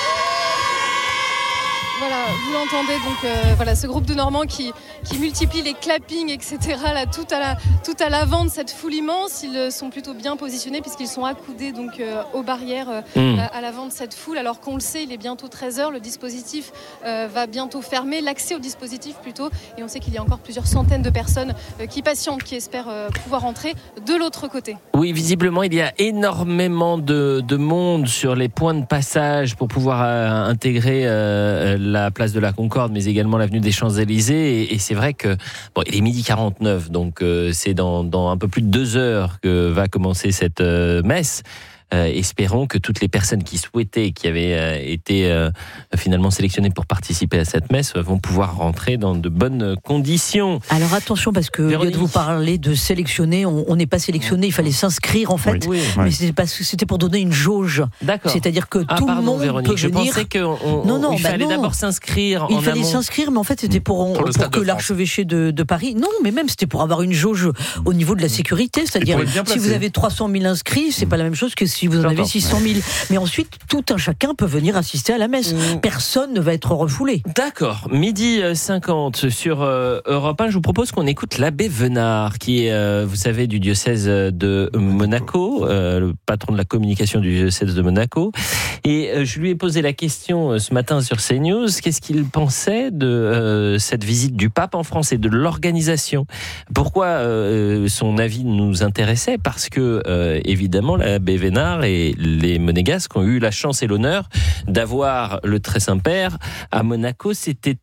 Voilà, vous l'entendez, donc voilà, ce groupe de Normands qui multiplie les clappings, etc. Là, tout à l'avant de cette foule immense. Ils sont plutôt bien positionnés puisqu'ils sont accoudés donc aux barrières à l'avant de cette foule. Alors qu'on le sait, il est bientôt 13h, le dispositif va bientôt fermer, l'accès au dispositif plutôt, et on sait qu'il y a encore plusieurs centaines de personnes qui patientent, qui espèrent pouvoir entrer de l'autre côté. Oui, visiblement, il y a énormément de monde sur les points de passage pour pouvoir intégrer la place de la Concorde, mais également l'avenue des Champs-Élysées. Et c'est vrai que il est midi 49, donc c'est dans un peu plus de 2 heures que va commencer cette messe. Espérons que toutes les personnes qui souhaitaient, qui avaient été finalement sélectionnées pour participer à cette messe, vont pouvoir rentrer dans de bonnes conditions. Alors attention, parce que Véronique, vous parlez de sélectionner, on n'est pas sélectionné, il fallait s'inscrire en fait, mais c'est parce que c'était pour donner une jauge. D'accord. C'est-à-dire que tout le monde Véronique, peut je venir. pensais qu'il fallait d'abord s'inscrire. Il fallait s'inscrire, mais en fait c'était pour que l'archevêché de Paris. Non, mais même c'était pour avoir une jauge au niveau de la sécurité, c'est-à-dire si vous avez 300 000 inscrits, c'est pas la même chose que si vous en avez 600 000. Mais ensuite, tout un chacun peut venir assister à la messe. Personne ne va être refoulé. D'accord. Midi 50 sur Europe 1. Je vous propose qu'on écoute l'abbé Venard, qui est, vous savez, du diocèse de Monaco, le patron de la communication du diocèse de Monaco. Et je lui ai posé la question ce matin sur CNews. Qu'est-ce qu'il pensait de cette visite du pape en France et de l'organisation? Pourquoi son avis nous intéressait? Parce que, évidemment, l'abbé Venard et les Monégasques ont eu la chance et l'honneur d'avoir le Très Saint-Père à Monaco. C'était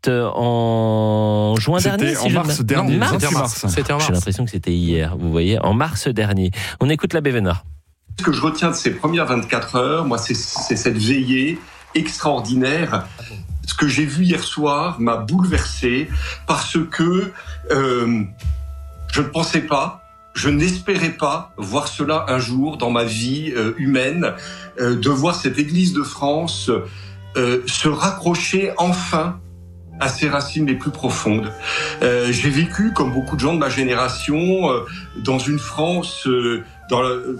en juin dernier. C'était en mars dernier. C'était en mars. J'ai l'impression que c'était hier, vous voyez, en mars dernier. On écoute l'abbé Venard. Ce que je retiens de ces premières 24 heures, moi, c'est cette veillée extraordinaire. Ce que j'ai vu hier soir m'a bouleversé parce que je ne pensais pas, je n'espérais pas voir cela un jour dans ma vie humaine, de voir cette Église de France se raccrocher enfin à ses racines les plus profondes. J'ai vécu, comme beaucoup de gens de ma génération, dans une France, dans le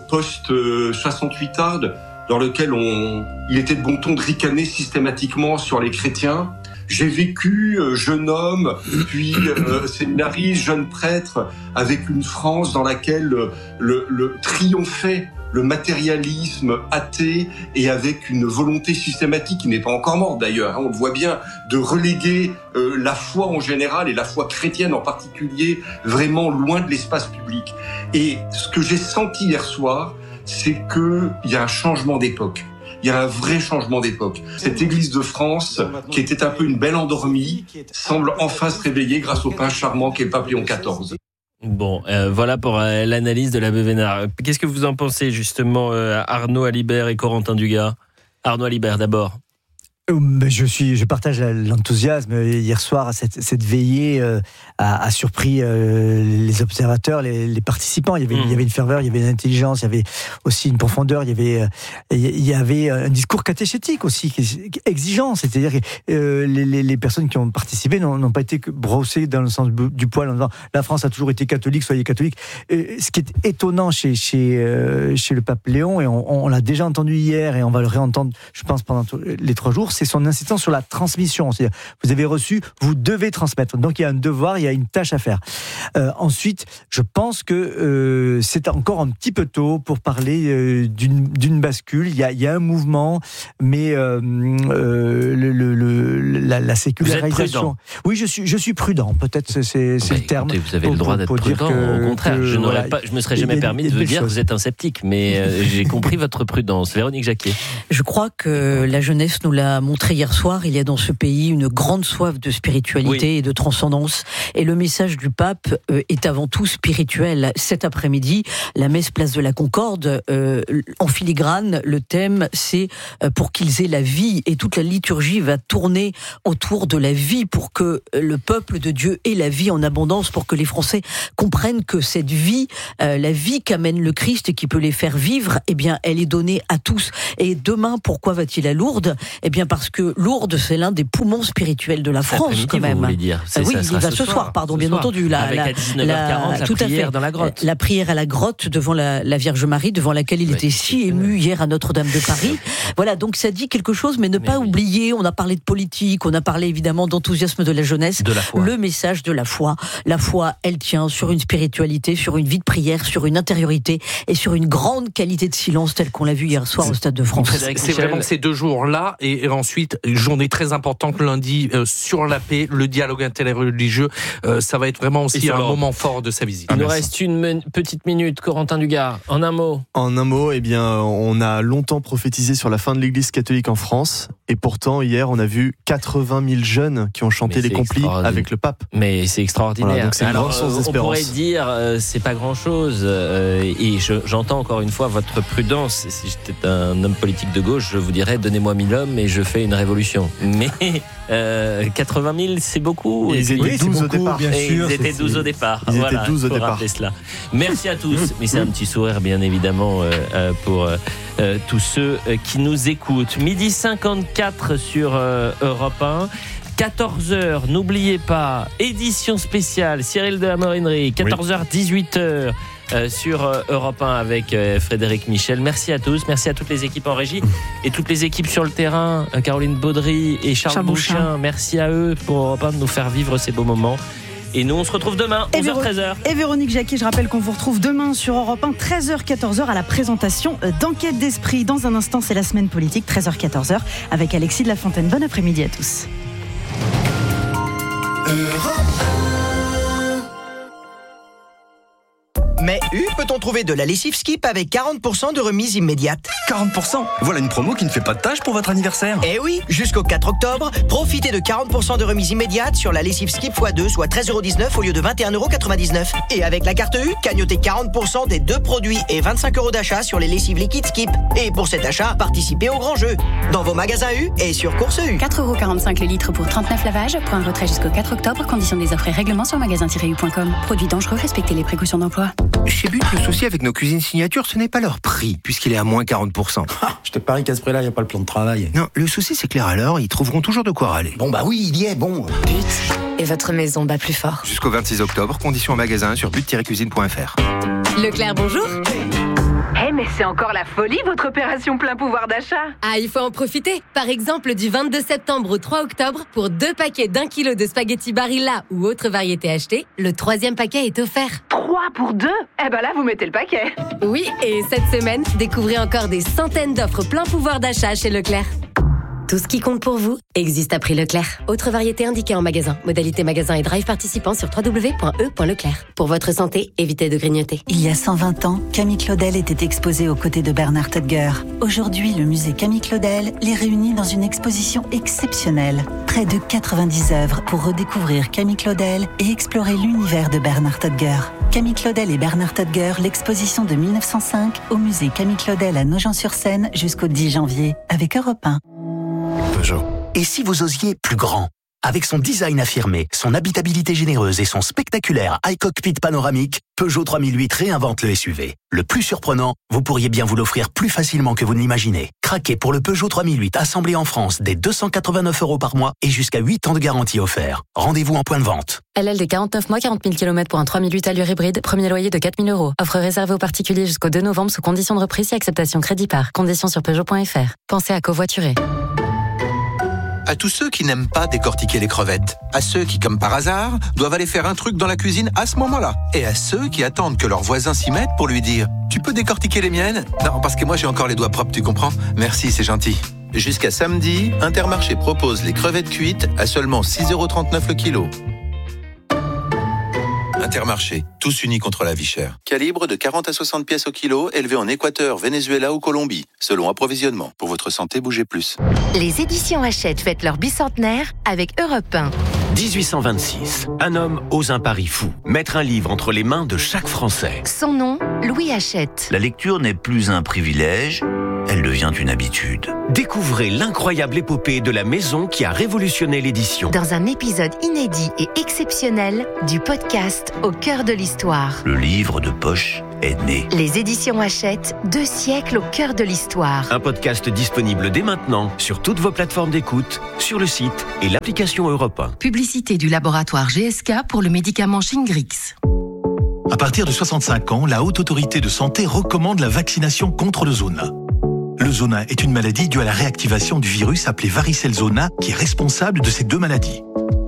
post-68 dans lequel il était de bon ton de ricaner systématiquement sur les chrétiens. J'ai vécu jeune homme, puis séminariste, jeune prêtre, avec une France dans laquelle le triomphait le matérialisme athée et avec une volonté systématique qui n'est pas encore morte d'ailleurs, on le voit bien, de reléguer la foi en général et la foi chrétienne en particulier vraiment loin de l'espace public. Et ce que j'ai senti hier soir, c'est qu'il y a un changement d'époque. Il y a un vrai changement d'époque. Cette Église de France, qui était un peu une belle endormie, semble enfin se réveiller grâce au prince charmant qu'est le pape Léon XIV. Bon, voilà pour l'analyse de l'abbé Vénard. Qu'est-ce que vous en pensez justement, Arnaud Alibert et Corentin Dugas? Arnaud Alibert d'abord. Je partage l'enthousiasme. Hier soir, cette veillée a surpris les observateurs, les participants. Il y avait une ferveur, il y avait une intelligence, il y avait aussi une profondeur, il y avait un discours catéchétique aussi, exigeant. C'est-à-dire que les personnes qui ont participé n'ont pas été brossées dans le sens du poil en disant la France a toujours été catholique, soyez catholique. Ce qui est étonnant chez le pape Léon, et on l'a déjà entendu hier et on va le réentendre, je pense, pendant les 3 jours, c'est son insistance sur la transmission. C'est-à-dire, vous avez reçu, vous devez transmettre. Donc il y a un devoir, il y a une tâche à faire. Ensuite, je pense que c'est encore un petit peu tôt pour parler d'une bascule. Il y a un mouvement, mais la sécularisation. Oui, je suis prudent. Peut-être c'est le terme. Écoutez, vous avez le droit d'être prudent. Au contraire, je me serais jamais permis de vous dire que vous êtes un sceptique, mais j'ai compris votre prudence. Véronique Jacquier. Je crois que la jeunesse nous l'a montré hier soir. Il y a dans ce pays une grande soif de spiritualité et de transcendance. Et le message du pape est avant tout spirituel. Cet après-midi, la messe place de la Concorde, en filigrane, le thème c'est pour qu'ils aient la vie. Et toute la liturgie va tourner autour de la vie pour que le peuple de Dieu ait la vie en abondance, pour que les Français comprennent que cette vie, la vie qu'amène le Christ et qui peut les faire vivre, eh bien, elle est donnée à tous. Et demain, pourquoi va-t-il à Lourdes? Eh bien, parce que Lourdes, c'est l'un des poumons spirituels de la France, quand même. Vous voulez dire. Oui, il va ce soir, bien entendu. Avec à 19h40, la prière dans la grotte. La prière à la grotte devant la Vierge Marie, devant laquelle il était si ému hier à Notre-Dame de Paris. Voilà, donc ça dit quelque chose, mais ne pas oublier, on a parlé de politique, on a parlé évidemment d'enthousiasme de la jeunesse, de la foi. Le message de la foi. La foi, elle tient sur une spiritualité, sur une vie de prière, sur une intériorité et sur une grande qualité de silence, telle qu'on l'a vu hier soir au Stade de France. C'est vraiment ces 2 jours-là, et ensuite, une journée très importante lundi sur la paix, le dialogue interreligieux. Ça va être vraiment aussi un moment fort de sa visite. Il nous reste une petite minute, Corentin Dugas, en un mot. En un mot, eh bien, on a longtemps prophétisé sur la fin de l'Église catholique en France, et pourtant, hier, on a vu 80 000 jeunes qui ont chanté les complis avec le pape. Mais c'est extraordinaire. Voilà, donc c'est une grande source d'espérance. On pourrait dire, c'est pas grand-chose, et j'entends encore une fois votre prudence. Si j'étais un homme politique de gauche, je vous dirais, donnez-moi 1000 hommes et je fais une révolution. Mais 80 000, c'est beaucoup. Ils étaient 12 au départ, bien sûr. Ils étaient 12 au départ. Ils étaient 12 au départ. Cela. Merci à tous. Mais c'est un petit sourire, bien évidemment, pour tous ceux qui nous écoutent. 12h54 sur Europe 1. 14h, n'oubliez pas, édition spéciale, Cyril de la Morinerie, 14h, 18h. Sur Europe 1 avec Frédéric Michel. Merci à tous, merci à toutes les équipes en régie et toutes les équipes sur le terrain, Caroline Baudry et Charles Bouchin. Merci à eux pour Europe 1 de nous faire vivre ces beaux moments. Et nous, on se retrouve demain, 11h-13h. Et Véronique Jacquier, je rappelle qu'on vous retrouve demain sur Europe 1, 13h-14h, à la présentation d'Enquête d'Esprit. Dans un instant, c'est la semaine politique, 13h-14h, avec Alexis de la Fontaine. Bon après-midi à tous. Mais peut-on trouver de la lessive Skip avec 40% de remise immédiate? 40%? Voilà une promo qui ne fait pas de tâche pour votre anniversaire. Eh oui, jusqu'au 4 octobre, profitez de 40% de remise immédiate sur la lessive Skip x2, soit 13,19€ au lieu de 21,99€. Et avec la carte U, cagnotez 40% des 2 produits et 25€ d'achat sur les lessives liquides Skip. Et pour cet achat, participez au grand jeu. Dans vos magasins U et sur Course U. 4,45€ le litre pour 39 lavages. Pour un retrait jusqu'au 4 octobre, conditions des offres et règlements sur magasin-u.com. Produits dangereux, respectez les précautions d'emploi. Chez But, le souci avec nos cuisines signature, ce n'est pas leur prix, puisqu'il est à moins 40%. Je te parie qu'à ce prix-là, il n'y a pas le plan de travail. Non, le souci, c'est que les râleurs, ils trouveront toujours de quoi râler. Bon, bah oui, il y est, bon. But, et votre maison bat plus fort. Jusqu'au 26 octobre, conditions en magasin sur but-cuisine.fr. Leclerc, bonjour. mais c'est encore la folie, votre opération plein pouvoir d'achat. Ah, il faut en profiter. Par exemple, du 22 septembre au 3 octobre, pour 2 paquets d'1 kilo de spaghettis Barilla ou autre variété achetée, le 3e paquet est offert. 3 pour 2 ? Eh ben là, vous mettez le paquet. Oui, et cette semaine, découvrez encore des centaines d'offres plein pouvoir d'achat chez Leclerc. Tout ce qui compte pour vous existe à prix Leclerc. Autre variété indiquée en magasin. Modalité magasin et drive participant sur www.e.leclerc. Pour votre santé, évitez de grignoter. Il y a 120 ans, Camille Claudel était exposée aux côtés de Bernard Tadger. Aujourd'hui, le musée Camille Claudel les réunit dans une exposition exceptionnelle. Près de 90 œuvres pour redécouvrir Camille Claudel et explorer l'univers de Bernard Tadger. Camille Claudel et Bernard Tadger, l'exposition de 1905 au musée Camille Claudel à Nogent-sur-Seine jusqu'au 10 janvier avec Europe 1. Peugeot. Et si vous osiez plus grand ? Avec son design affirmé, son habitabilité généreuse et son spectaculaire iCockpit panoramique, Peugeot 3008 réinvente le SUV. Le plus surprenant, vous pourriez bien vous l'offrir plus facilement que vous ne l'imaginez. Craquez pour le Peugeot 3008 assemblé en France dès 289 € par mois et jusqu'à 8 ans de garantie offert. Rendez-vous en point de vente. LLD 49 mois, 40 000 km pour un 3008 allure hybride, premier loyer de 4 000 €. Offre réservée aux particuliers jusqu'au 2 novembre sous conditions de reprise et acceptation crédit par. Conditions sur Peugeot.fr. Pensez à covoiturer. À tous ceux qui n'aiment pas décortiquer les crevettes, à ceux qui, comme par hasard, doivent aller faire un truc dans la cuisine à ce moment-là, et à ceux qui attendent que leur voisin s'y mette pour lui dire « Tu peux décortiquer les miennes ?» Non, parce que moi j'ai encore les doigts propres, tu comprends ? Merci, c'est gentil. Jusqu'à samedi, Intermarché propose les crevettes cuites à seulement 6,39 € le kilo. Intermarché, tous unis contre la vie chère. Calibre de 40 à 60 pièces au kilo, élevé en Équateur, Venezuela ou Colombie. Selon approvisionnement. Pour votre santé, bougez plus. Les éditions Hachette fêtent leur bicentenaire avec Europe 1. 1826. Un homme ose un pari fou. Mettre un livre entre les mains de chaque Français. Son nom, Louis Hachette. La lecture n'est plus un privilège, elle devient une habitude. Découvrez l'incroyable épopée de la maison qui a révolutionné l'édition. Dans un épisode inédit et exceptionnel du podcast Au cœur de l'histoire. Le livre de poche est né. Les éditions Hachette, 2 siècles au cœur de l'histoire. Un podcast disponible dès maintenant sur toutes vos plateformes d'écoute, sur le site et l'application Europe 1. Publicité du laboratoire GSK pour le médicament Shingrix. À partir de 65 ans, la Haute Autorité de Santé recommande la vaccination contre le zona. Le zona est une maladie due à la réactivation du virus appelé varicelle zona qui est responsable de ces 2 maladies.